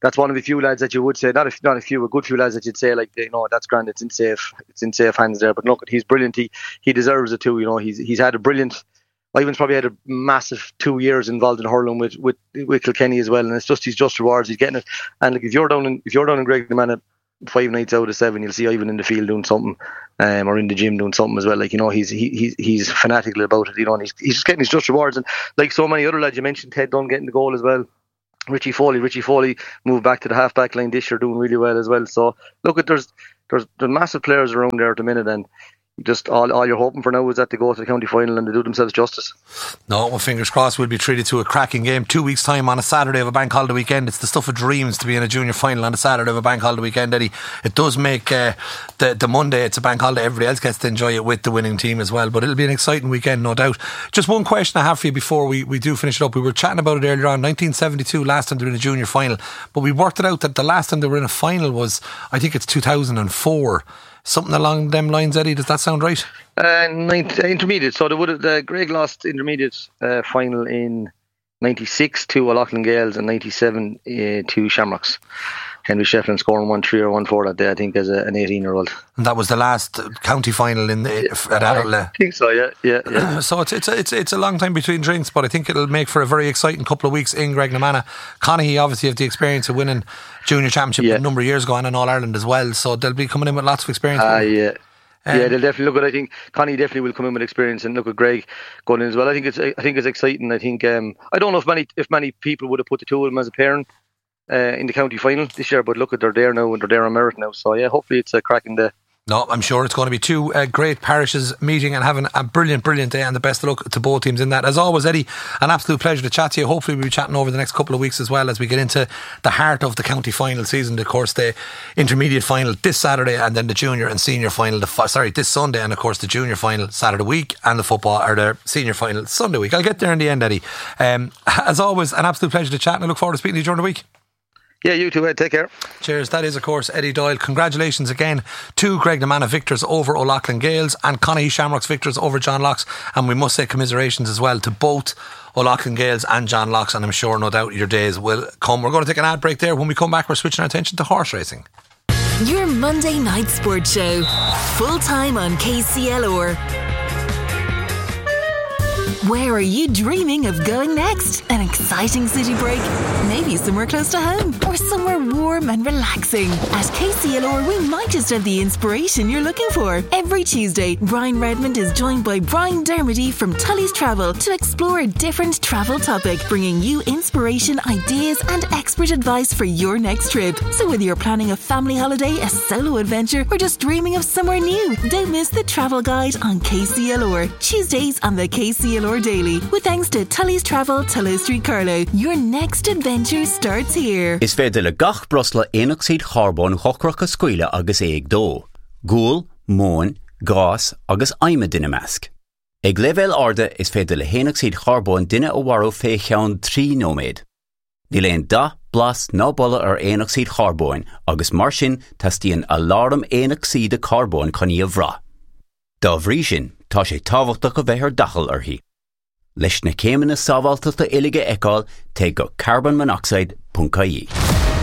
that's one of the few lads that you would say, not a, not a few, a good few lads that you'd say, like, you know, that's grand, it's in safe, it's in safe hands there. But look, he's brilliant. He he deserves it too. You know, he's he's had a brilliant. Ivan's probably had a massive two years involved in hurling with with with Kilkenny as well, and it's just his just rewards. He's getting it. And like, if you're down in if you're down in Graiguenamanagh five nights out of seven, you'll see Ivan in the field doing something, um, or in the gym doing something as well. Like, you know, he's he, he's he's fanatical about it. You know, and he's he's just getting his just rewards. And like so many other lads, you mentioned Ted Dunn getting the goal as well. Richie Foley, Richie Foley moved back to the half back line this year, doing really well as well. So look, at there's there's there's massive players around there at the minute, and just all, all you're hoping for now is that they go to the county final and they do themselves justice. No, well, fingers crossed we'll be treated to a cracking game. Two weeks' time on a Saturday of a bank holiday weekend. It's the stuff of dreams to be in a junior final on a Saturday of a bank holiday weekend, Eddie. It does make uh, the, the Monday, it's a bank holiday, everybody else gets to enjoy it with the winning team as well. But it'll be an exciting weekend, no doubt. Just one question I have for you before we, we do finish it up. We were chatting about it earlier on, nineteen seventy-two, last time they were in a junior final. But we worked it out that the last time they were in a final was, I think it's two thousand four. Something along them lines, Eddie. Does that sound right? Uh, ninth, uh, intermediate. So they would have, uh, Greg lost intermediate uh, final in ninety-six to O'Loughlin Gales and ninety-seven uh, to Shamrocks. Henry Shefflin scoring one three or one four that day, I think, as a, an eighteen year old. And that was the last county final in the, at Adelaide. I think so, yeah, yeah, yeah. So it's it's a, it's it's a long time between drinks, but I think it'll make for a very exciting couple of weeks in Graiguenamanagh. Conaghy obviously have the experience of winning junior championship yeah. a number of years ago and in All Ireland as well, so they'll be coming in with lots of experience. Ah, uh, yeah. Um, yeah, they'll definitely look at. I think Connie definitely will come in with experience, and look at Greg going in as well. I think it's I think it's exciting. I think um, I don't know if many if many people would have put the two of them as a pairing uh, in the county final this year, but look at they're there now and they're there on merit now. So yeah, hopefully it's a cracking day. No, I'm sure it's going to be two uh, great parishes meeting and having a brilliant, brilliant day, and the best of luck to both teams in that. As always, Eddie, an absolute pleasure to chat to you. Hopefully we'll be chatting over the next couple of weeks as well as we get into the heart of the county final season. Of course, the intermediate final this Saturday, and then the junior and senior final, the sorry, this Sunday, and of course the junior final Saturday week, and the football, or the senior final Sunday week. I'll get there in the end, Eddie. Um, as always, an absolute pleasure to chat, and I look forward to speaking to you during the week. Yeah, you too, Ed. Take care. Cheers. That is, of course, Eddie Doyle. Congratulations again to Graiguenamanagh victors over O'Loughlin Gales and Conaghy Shamrocks victors over John Locke's. And we must say commiserations as well to both O'Loughlin Gales and John Locke's. And I'm sure, no doubt, your days will come. We're going to take an ad break there. When we come back, we're switching our attention to horse racing. Your Monday night sports show. Full time on K C L R. Where are you dreaming of going next? An exciting city break? Maybe somewhere close to home? Or somewhere warm and relaxing? At K C L R, we might just have the inspiration you're looking for. Every Tuesday, Brian Redmond is joined by Brian Dermody from Tully's Travel to explore a different travel topic, bringing you inspiration, ideas and expert advice for your next trip. So whether you're planning a family holiday, a solo adventure, or just dreaming of somewhere new, don't miss the travel guide on K C L R. Tuesdays on the K C L R Daily. With thanks to Tully's Travel, Tullow Street, Carlow. Your next adventure starts here. Is féidir le gach brosla éonaid charbon chocracha scuile agus éag dó. Gúil, móin, gás agus aime duine measc. Ag level arda is féidir le héonaid charbon duine ó waró fé cheann trí nóméid. Ní léon da blas ná bolla ar éonaid charbon agus mar sin tastíonn alarm éonaid carbon chuní a bhrá. Dá bhrí sin tá sé tábhachtach go bheith ar dachal arthaí. Leis na céimeanna sábháilteachta uilige eicáil take go carbon monoxide dot I E.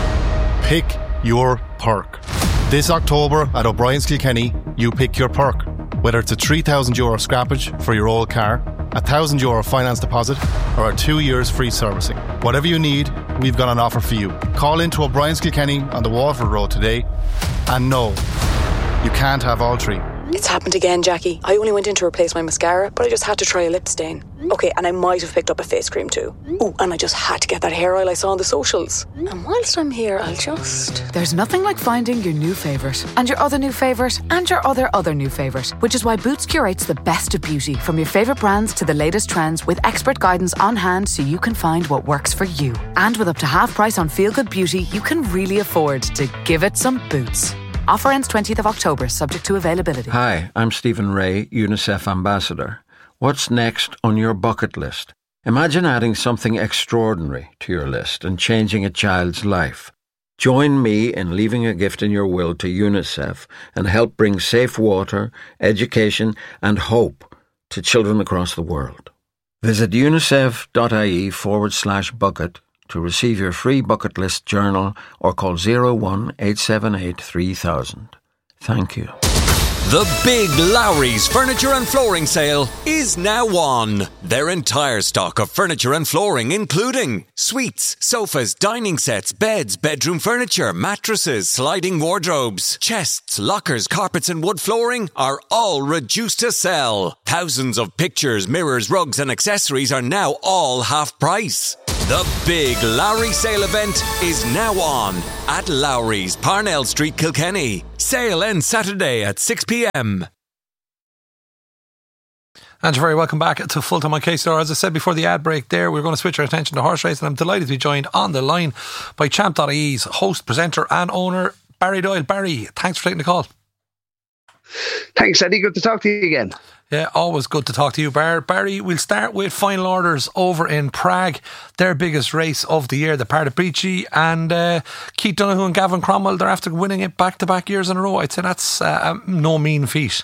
Pick your perk. This October at O'Brien's Kilkenny, you pick your perk. Whether it's a three thousand euro scrappage for your old car, a one thousand euro finance deposit, or a two years free servicing. Whatever you need, we've got an offer for you. Call into O'Brien's Kilkenny on the Waterford Road today. And no, you can't have all three. It's happened again, Jackie. I only went in to replace my mascara, but I just had to try a lip stain. Okay, and I might have picked up a face cream too. Oh, and I just had to get that hair oil I saw on the socials. And whilst I'm here, I'll just... There's nothing like finding your new favourite, and your other new favourite, and your other other new favourite, which is why Boots curates the best of beauty, from your favourite brands to the latest trends, with expert guidance on hand so you can find what works for you. And with up to half price on Feel Good Beauty, you can really afford to give it some Boots. Offer ends twentieth of October, subject to availability. Hi, I'm Stephen Ray, UNICEF Ambassador. What's next on your bucket list? Imagine adding something extraordinary to your list and changing a child's life. Join me in leaving a gift in your will to UNICEF and help bring safe water, education and hope to children across the world. Visit unicef.ie forward slash bucket To receive your free bucket list journal or call zero one eight seven eight three thousand. Thank you. The big Lowry's Furniture and Flooring Sale is now on. Their entire stock of furniture and flooring, including suites, sofas, dining sets, beds, bedroom furniture, mattresses, sliding wardrobes, chests, lockers, carpets and wood flooring, are all reduced to sell. Thousands of pictures, mirrors, rugs and accessories are now all half price. The big Lowry sale event is now on at Lowry's, Parnell Street, Kilkenny. Sale ends Saturday at six p.m. And you're very welcome back to Full Time on K C L R. As I said before the ad break there, we're going to switch our attention to horse racing. I'm delighted to be joined on the line by Champ dot I E's host, presenter and owner, Barry Doyle. Barry, thanks for taking the call. Thanks, Eddie. Good to talk to you again. Yeah, always good to talk to you, Bar. Barry. We'll start with final orders over in Prague, their biggest race of the year, the Pardubice, and uh, Keith Donoghue and Gavin Cromwell, they're after winning it back-to-back years in a row. I'd say that's uh, no mean feat.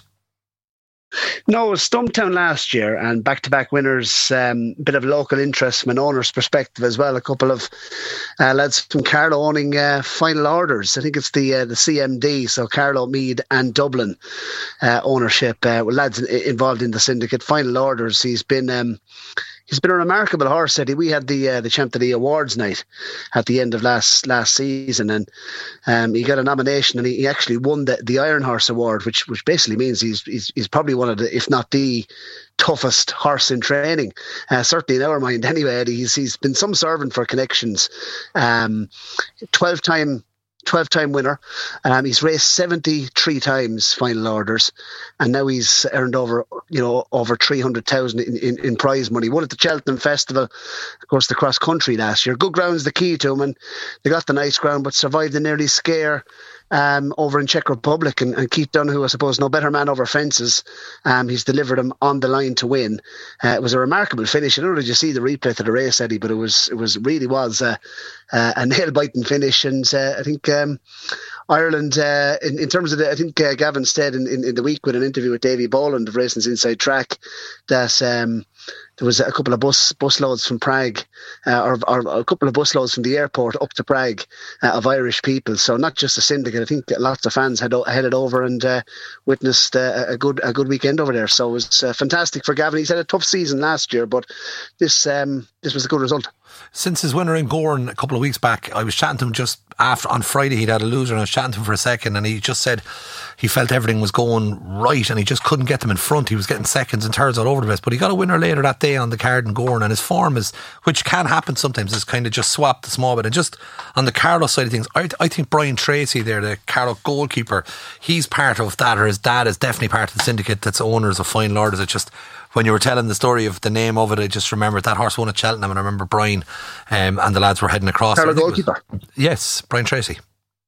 No, it was Stumptown last year and back-to-back winners, um, bit of local interest from an owner's perspective as well. A couple of uh, lads from Carlow owning uh, final orders. I think it's the uh, the C M D, so Carlow, Meath and Dublin uh, ownership. Uh, with lads involved in the syndicate. Final orders. He's been... Um, He's been a remarkable horse, Eddie. We had the uh, the Champ dot I E Awards night at the end of last last season, and um, he got a nomination, and he, he actually won the, the Iron Horse Award, which which basically means he's, he's he's probably one of the, if not the toughest horse in training, uh, certainly in our mind anyway, Eddie. He's he's been some servant for Connections, um, twelve time. twelve-time winner. Um, he's raced seventy-three times final orders, and now he's earned over, you know, over three hundred thousand in, in, in prize money. Won at the Cheltenham Festival, of course, the cross country last year. Good ground's the key to him, and they got the nice ground, but survived the nearly scare um, over in Czech Republic. And, and Keith Donoghue, I suppose, no better man over fences. Um, he's delivered him on the line to win. Uh, it was a remarkable finish. I don't know did you see the replay to the race, Eddie, but it was it was really was uh, uh, a nail biting finish, and uh, I think. Um, Ireland, uh, in, in terms of the, I think uh, Gavin said in, in, in the week with an interview with Davy Boland of Racing's Inside Track that um, there was a couple of bus bus loads from Prague, uh, or, or a couple of bus loads from the airport up to Prague uh, of Irish people. So not just a syndicate. I think lots of fans had headed over and uh, witnessed uh, a good a good weekend over there. So it was uh, fantastic for Gavin. He's had a tough season last year, but this um, this was a good result. Since his winner in Gorn a couple of weeks back, I was chatting to him just after on Friday. He'd had a loser, and I was chatting to him for a second, and he just said he felt everything was going right, and he just couldn't get them in front. He was getting seconds and thirds all over the place, but he got a winner later that day on the card in Gorn, and his form is, which can happen sometimes, is kind of just swapped a small bit. And just on the Carlow side of things, I, I think Brian Tracy there, the Carlow goalkeeper, he's part of that, or his dad is definitely part of the syndicate that's owners of final orders. It's just, when you were telling the story of the name of it, I just remembered that horse won at Cheltenham, and I remember Brian um, and the lads were heading across. Carlow goalkeeper. Was, yes, Brian Tracy.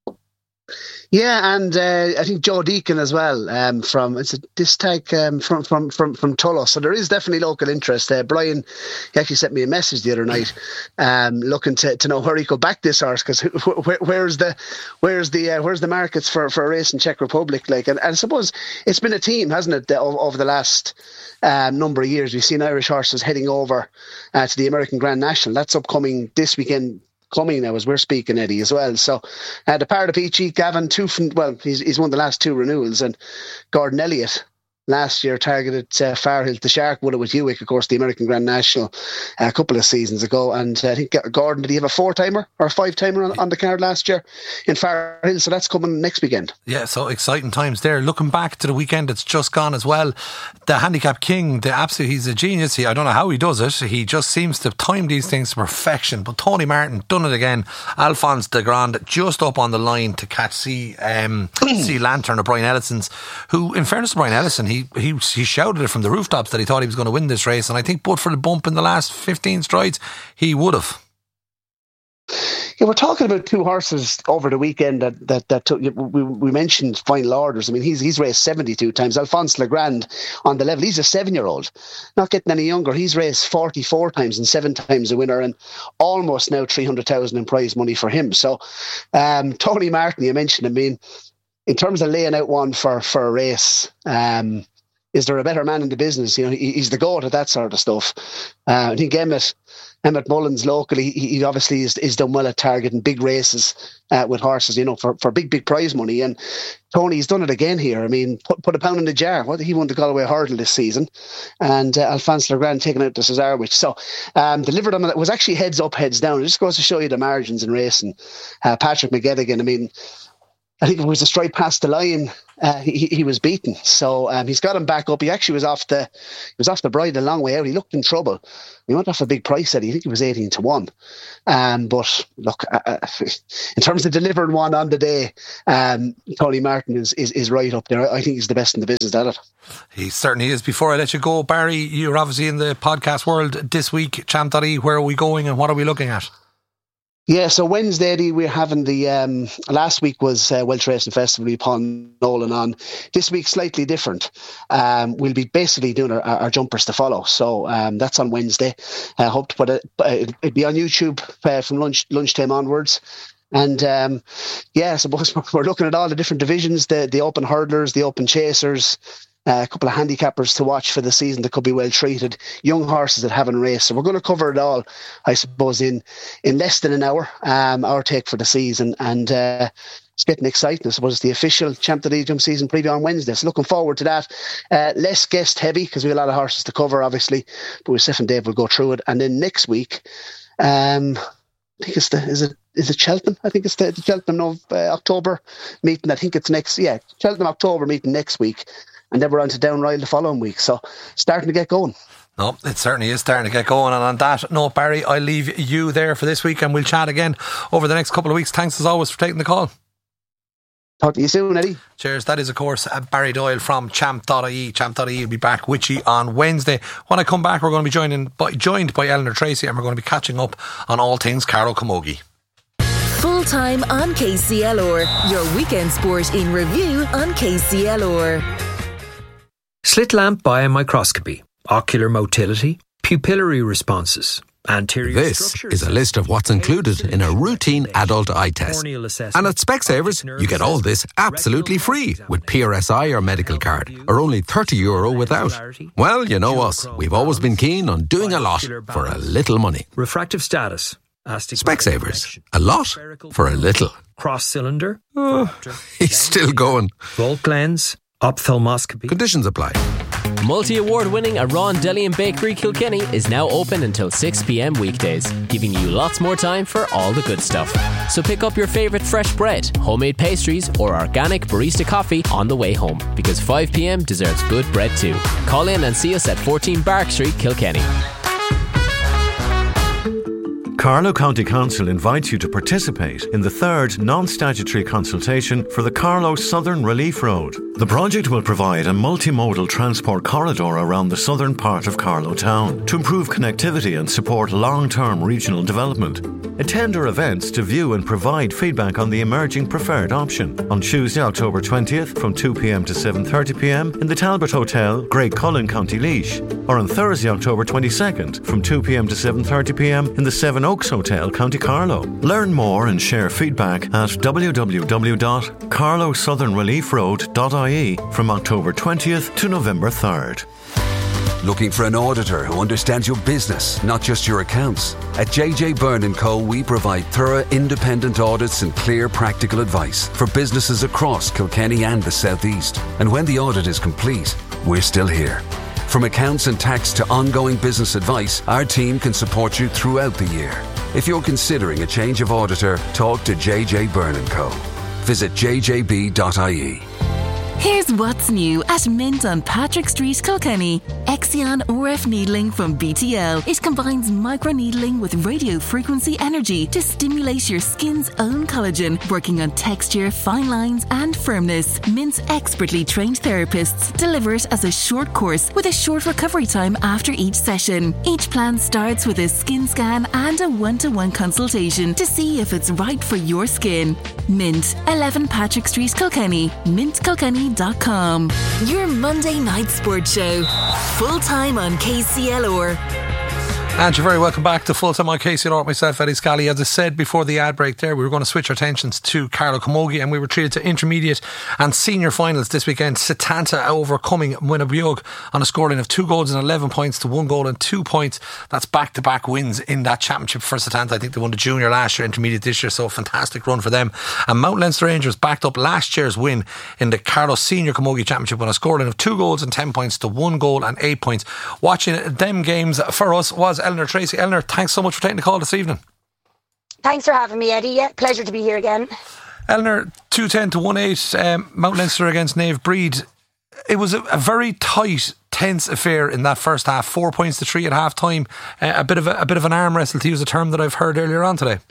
Yeah, and uh, I think Joe Deacon as well, um, from it's a Distag um, from from from from Tullow. So there is definitely local interest. Uh, Brian, he actually sent me a message the other night, um, looking to, to know where he could back this horse, because where, where's the where's the uh, where's the markets for, for a race in Czech Republic? Like, and, and I suppose it's been a team, hasn't it, over, over the last um, number of years. We've seen Irish horses heading over uh, to the American Grand National. That's upcoming this weekend. Coming now as we're speaking, Eddie, as well. So uh, the Pardubice, Gavin, two from, well, he's he's won the last two renewals, and Gordon Elliott last year targeted uh, Farhill. The Shark won it with Hewick, of course, the American Grand National uh, a couple of seasons ago. And uh, I think Gordon, did he have a four-timer or a five-timer on, on the card last year in Farhill? So that's coming next weekend. Yeah, so exciting times there. Looking back to the weekend that's just gone as well, the Handicap King, the absolute, he's a genius. He, I don't know how he does it. He just seems to time these things to perfection. But Tony Martin done it again. Alphonse de Grand just up on the line to catch C, um, C Lantern of Brian Ellison's, who, in fairness to Brian Ellison, he He, he shouted it from the rooftops that he thought he was going to win this race, and I think but for the bump in the last fifteen strides he would have. Yeah, we're talking about two horses over the weekend that that, that took, we, we mentioned final orders. I mean, he's he's raced seventy-two times. Alphonse Legrand on the level, he's a seven-year-old, not getting any younger. He's raced forty-four times and seven times a winner, and almost now three hundred thousand in prize money for him. So um, Tony Martin, you mentioned, I mean, in terms of laying out one for, for a race, um, is there a better man in the business? You know, he, he's the goat at that sort of stuff. Uh, I think Emmett, Emmett Mullins locally, he, he obviously is, is done well at targeting big races uh, with horses, you know, for, for big, big prize money. And Tony's done it again here. I mean, put, put a pound in the jar. What, he won the Galway Hurdle this season. And uh, Alphonse Legrand taking out the Cesarewitch. So um, delivered on it. Was actually heads up, heads down. It just goes to show you the margins in racing. Uh, Patrick McGettigan, I mean, I think it was a straight past the line. Uh, he, he was beaten, so um, he's got him back up. He actually was off the he was off the bride a long way out. He looked in trouble. He went off a big price. Eddie. I think it was eighteen to one. Um, but look, uh, in terms of delivering one on the day, um, Tony Martin is, is is right up there. I think he's the best in the business at it. He certainly is. Before I let you go, Barry, you're obviously in the podcast world this week. Champ dot I E, where are we going and what are we looking at? Yeah, so Wednesday, Eddie, we're having the, um, last week was uh, Welsh Racing Festival upon Nolan on. This week, slightly different. Um, we'll be basically doing our, our jumpers to follow. So um, that's on Wednesday. I uh, hope to put it, it'll be on YouTube uh, from lunch lunchtime onwards. And um, yeah, I suppose we're looking at all the different divisions, the, the open hurdlers, the open chasers, Uh, a couple of handicappers to watch for the season that could be well treated, young horses that haven't raced. So we're going to cover it all, I suppose, in in less than an hour, um, our take for the season. And uh, it's getting exciting. I suppose it's the official Champ dot I E Jump Season preview on Wednesday. So looking forward to that. Uh, less guest heavy because we have a lot of horses to cover, obviously. But with Seth and Dave, we'll go through it. And then next week, um, I think it's the, is it is it Cheltenham? I think it's the, the Cheltenham of uh, October meeting. I think it's next, yeah, Cheltenham October meeting next week. And then we're on to Downryle the following week. So starting to get going. No, it certainly is starting to get going. And on that note, Barry, I'll leave you there for this week and we'll chat again over the next couple of weeks. Thanks as always for taking the call. Talk to you soon, Eddie. Cheers. That is, of course, uh, Barry Doyle from Champ dot I E. Champ dot I E will be back with you on Wednesday. When I come back, we're going to be joining by, joined by Eleanor Tracy and we're going to be catching up on all things Carlow Camogie. Full time on K C L R. Your weekend sport in review on K C L R. Slit lamp biomicroscopy, ocular motility, pupillary responses, anterior This is a list of what's included in a routine adult eye test. And at Specsavers, you get all this absolutely free with P R S I or medical card, or only thirty euro without. Well, you know us. We've always been keen on doing a lot for a little money. Refractive status. Specsavers. A lot for a little. Cross cylinder. Oh, he's still going. Volt lens. Ophthalmoscopy. Conditions apply. Multi-award-winning Aran Deli and Bakery Kilkenny is now open until six p.m. weekdays, giving you lots more time for all the good stuff. So pick up your favourite fresh bread, homemade pastries or organic barista coffee on the way home, because five p.m. deserves good bread too. Call in and see us at fourteen Bark Street, Kilkenny. Carlow County Council invites you to participate in the third non-statutory consultation for the Carlow Southern Relief Road. The project will provide a multimodal transport corridor around the southern part of Carlow Town to improve connectivity and support long-term regional development. Attend our events to view and provide feedback on the emerging preferred option on Tuesday, October twentieth from two p.m. to seven thirty p.m. in the Talbot Hotel, Great Cullen, County Laois, or on Thursday, October twenty-second from two p.m. to seven thirty p.m. in the Seven Oaks Hotel, County Carlow. Learn more and share feedback at w w w dot carlow southern relief road dot i e from October twentieth to November third. Looking for an auditor who understands your business, not just your accounts? At J J Byrne and Co, we provide thorough independent audits and clear practical advice for businesses across Kilkenny and the South East. And when the audit is complete, we're still here. From accounts and tax to ongoing business advice, our team can support you throughout the year. If you're considering a change of auditor, talk to J J Byrne and Co. Visit j j b dot i e. Here's what's new at Mint on Patrick Street, Kilkenny. Exion R F needling from B T L. It combines microneedling with radio frequency energy to stimulate your skin's own collagen, working on texture, fine lines and firmness. Mint's expertly trained therapists deliver it as a short course with a short recovery time after each session. Each plan starts with a skin scan and a one-to-one consultation to see if it's right for your skin. Mint, eleven Patrick Street, Kilkenny. mint kilkenny dot com. Your Monday night sports show. Full time on K C L R. And you're very welcome back to Full Time on K C L R with myself, Eddie Scally. As I said before the ad break there, we were going to switch our attentions to Carlow Camogie, and we were treated to intermediate and senior finals this weekend. Setanta overcoming Winnabeog on a scoreline of two goals and eleven points to one goal and two points. That's back-to-back wins in that championship for Setanta. I think they won the junior last year, intermediate this year, so a fantastic run for them. And Mount Leinster Rangers backed up last year's win in the Carlow Senior Camogie Championship on a scoreline of two goals and ten points to one goal and eight points. Watching them games for us was Eleanor Tracy. Eleanor, thanks so much for taking the call this evening. Thanks for having me, Eddie. Yeah, pleasure to be here again. Eleanor, two ten to one eight, um, Mount Leinster against Naomh Breed. It was a, a very tight, tense affair in that first half. Four points to three at half time. Uh, a bit of a, a bit of an arm wrestle, to use a term that I've heard earlier on today.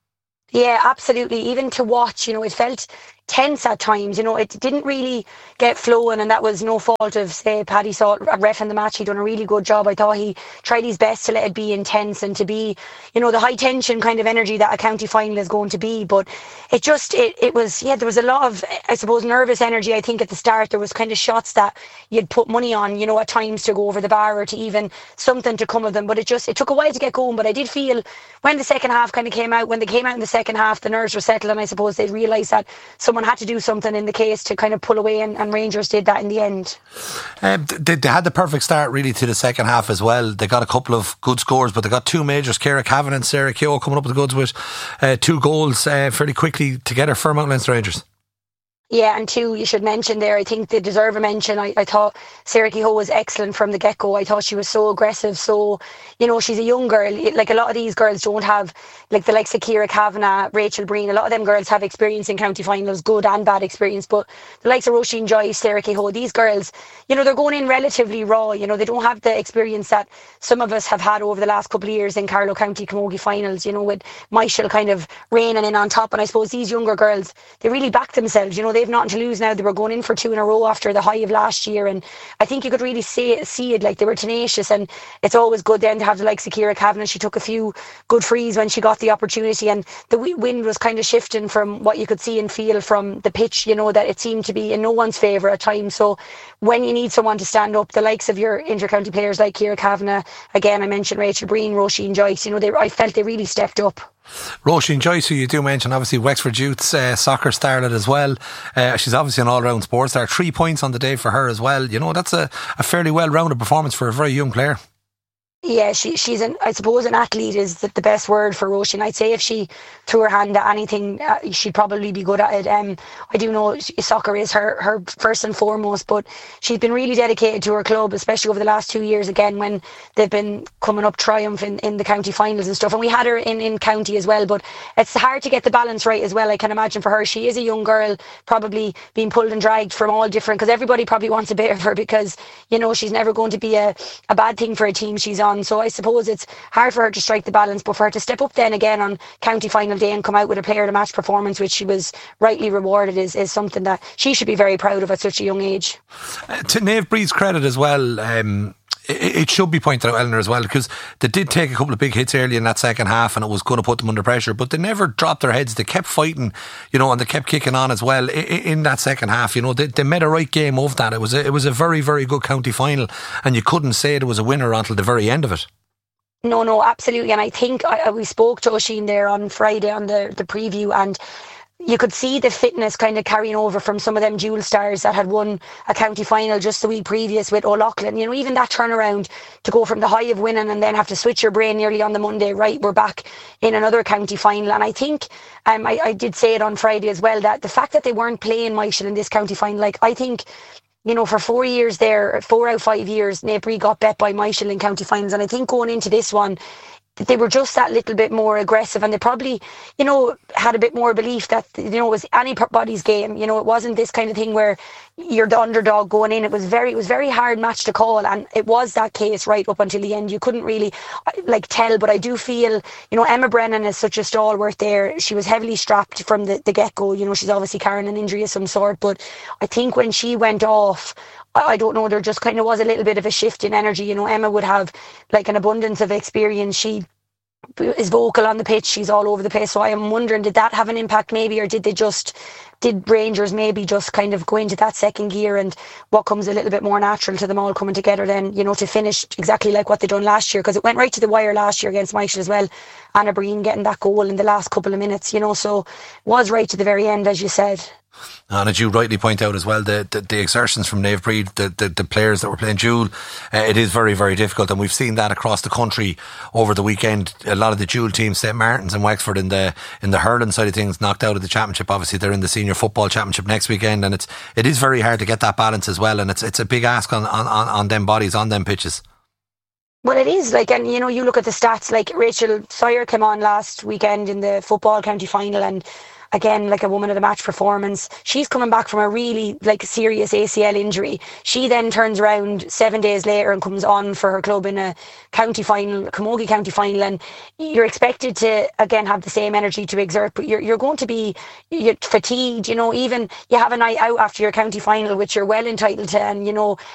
Yeah, absolutely. Even to watch, you know, it felt tense at times. You know, it didn't really get flowing, and that was no fault of, say, Paddy Salt, ref in the match. He done a really good job. I thought he tried his best to let it be intense and to be, you know, the high tension kind of energy that a county final is going to be. But it just, it, it was, yeah, there was a lot of, I suppose, nervous energy. I think at the start there was kind of shots that you'd put money on, you know, at times to go over the bar or to even something to come of them. But it just, it took a while to get going. But I did feel when the second half kind of came out, when they came out in the second half, the nerves were settled, and I suppose they realised that someone had to do something in the case to kind of pull away, and, and Rangers did that in the end. Um, they, they had the perfect start really to the second half as well. They got a couple of good scores, but they got two majors, Ciara Cavan and Sarah Keogh, coming up with the goods with uh, two goals uh, fairly quickly together for Mount Leinster Rangers. Yeah, and two, you should mention there, I think they deserve a mention. I, I thought Sarah Kehoe was excellent from the get-go. I thought she was so aggressive, so, you know, she's a young girl. Like, a lot of these girls don't have, like the likes of Ciara Kavanagh, Rachel Breen, a lot of them girls have experience in county finals, good and bad experience, but the likes of Roisin Joyce, Sarah Kehoe, these girls, you know, they're going in relatively raw. You know, they don't have the experience that some of us have had over the last couple of years in Carlow County Camogie finals, you know, with Michael kind of reigning in on top. And I suppose these younger girls, they really back themselves, you know, they've nothing to lose now. They were going in for two in a row after the high of last year, and I think you could really see, see it, like they were tenacious. And it's always good then to have the likes of Ciara Kavanagh. She took a few good frees when she got the opportunity, and the wind was kind of shifting from what you could see and feel from the pitch, you know, that it seemed to be in no one's favour at times. So when you need someone to stand up, the likes of your inter-county players like Ciara Kavanagh, again I mentioned Rachel Breen, Roisin Joyce, you know, they, I felt they really stepped up. Roisin Joyce, who you do mention, obviously Wexford Youth's uh, soccer starlet as well. Uh, she's obviously an all-round sports star. Three points on the day for her as well. You know, that's a, a fairly well-rounded performance for a very young player. Yeah, she she's an, I suppose an athlete is the, the best word for Roisin. I'd say if she threw her hand at anything, uh, she'd probably be good at it. Um, I do know she, soccer is her, her first and foremost, but she's been really dedicated to her club, especially over the last two years, again, when they've been coming up triumph in, in the county finals and stuff. And we had her in, in county as well, but it's hard to get the balance right as well, I can imagine, for her. She is a young girl, probably being pulled and dragged from all different, because everybody probably wants a bit of her, because, you know, she's never going to be a, a bad thing for a team she's on. So I suppose it's hard for her to strike the balance, but for her to step up then again on county final day and come out with a player of the match performance, which she was rightly rewarded, is, is something that she should be very proud of at such a young age. Uh, to Naomh Breed's credit as well, um, it, it should be pointed out, Eleanor, as well, because they did take a couple of big hits early in that second half and it was going to put them under pressure, but they never dropped their heads. They kept fighting, you know, and they kept kicking on as well in, in that second half. You know, they, they made a right game of that. It was a, it was a very, very good county final, and you couldn't say there was a winner until the very end of it. No, no, absolutely. And I think I, we spoke to Oisin there on Friday on the, the preview, and you could see the fitness kind of carrying over from some of them dual stars that had won a county final just the week previous with O'Loughlin. You know, even that turnaround to go from the high of winning and then have to switch your brain nearly on the Monday, right, we're back in another county final. And I think, um, I, I did say it on Friday as well, that the fact that they weren't playing Michael in this county final, like, I think, you know, for four years there, four out of five years, Naomh Breed got bet by Michael in county finals. And I think going into this one, they were just that little bit more aggressive, and they probably, you know, had a bit more belief that, you know, it was anybody's game. You know, it wasn't this kind of thing where you're the underdog going in. It was very, it was very hard match to call, and it was that case right up until the end. You couldn't really like tell, but I do feel, you know, Emma Brennan is such a stalwart there. She was heavily strapped from the, the get-go. You know, she's obviously carrying an injury of some sort, but I think when she went off, I don't know, there just kind of was a little bit of a shift in energy. You know, Emma would have like an abundance of experience. She is vocal on the pitch. She's all over the place. So I am wondering, did that have an impact maybe, or did they just, did Rangers maybe just kind of go into that second gear, and what comes a little bit more natural to them all coming together then, you know, to finish exactly like what they done last year, because it went right to the wire last year against Michael as well. Anna Breen getting that goal in the last couple of minutes, you know, so it was right to the very end, as you said. And as you rightly point out as well, the the, the exertions from Naomh Bríd, the, the, the players that were playing Joule, uh, it is very, very difficult, and we've seen that across the country over the weekend. A lot of the Joule teams, Saint Martin's and Wexford, in the in the hurling side of things, knocked out of the championship. Obviously they're in the senior football championship next weekend, and it's it is very hard to get that balance as well, and it's it's a big ask on, on, on, on them bodies, on them pitches. Well, it is, like, and you know, you look at the stats, like Rachel Sawyer came on last weekend in the football county final, and again, like a woman of the match performance. She's coming back from a really like serious A C L injury. She then turns around seven days later and comes on for her club in a county final, Camogie county final, and you're expected to again have the same energy to exert, but you're you're going to be you're fatigued. You know, even you have a night out after your county final, which you're well entitled to, and you know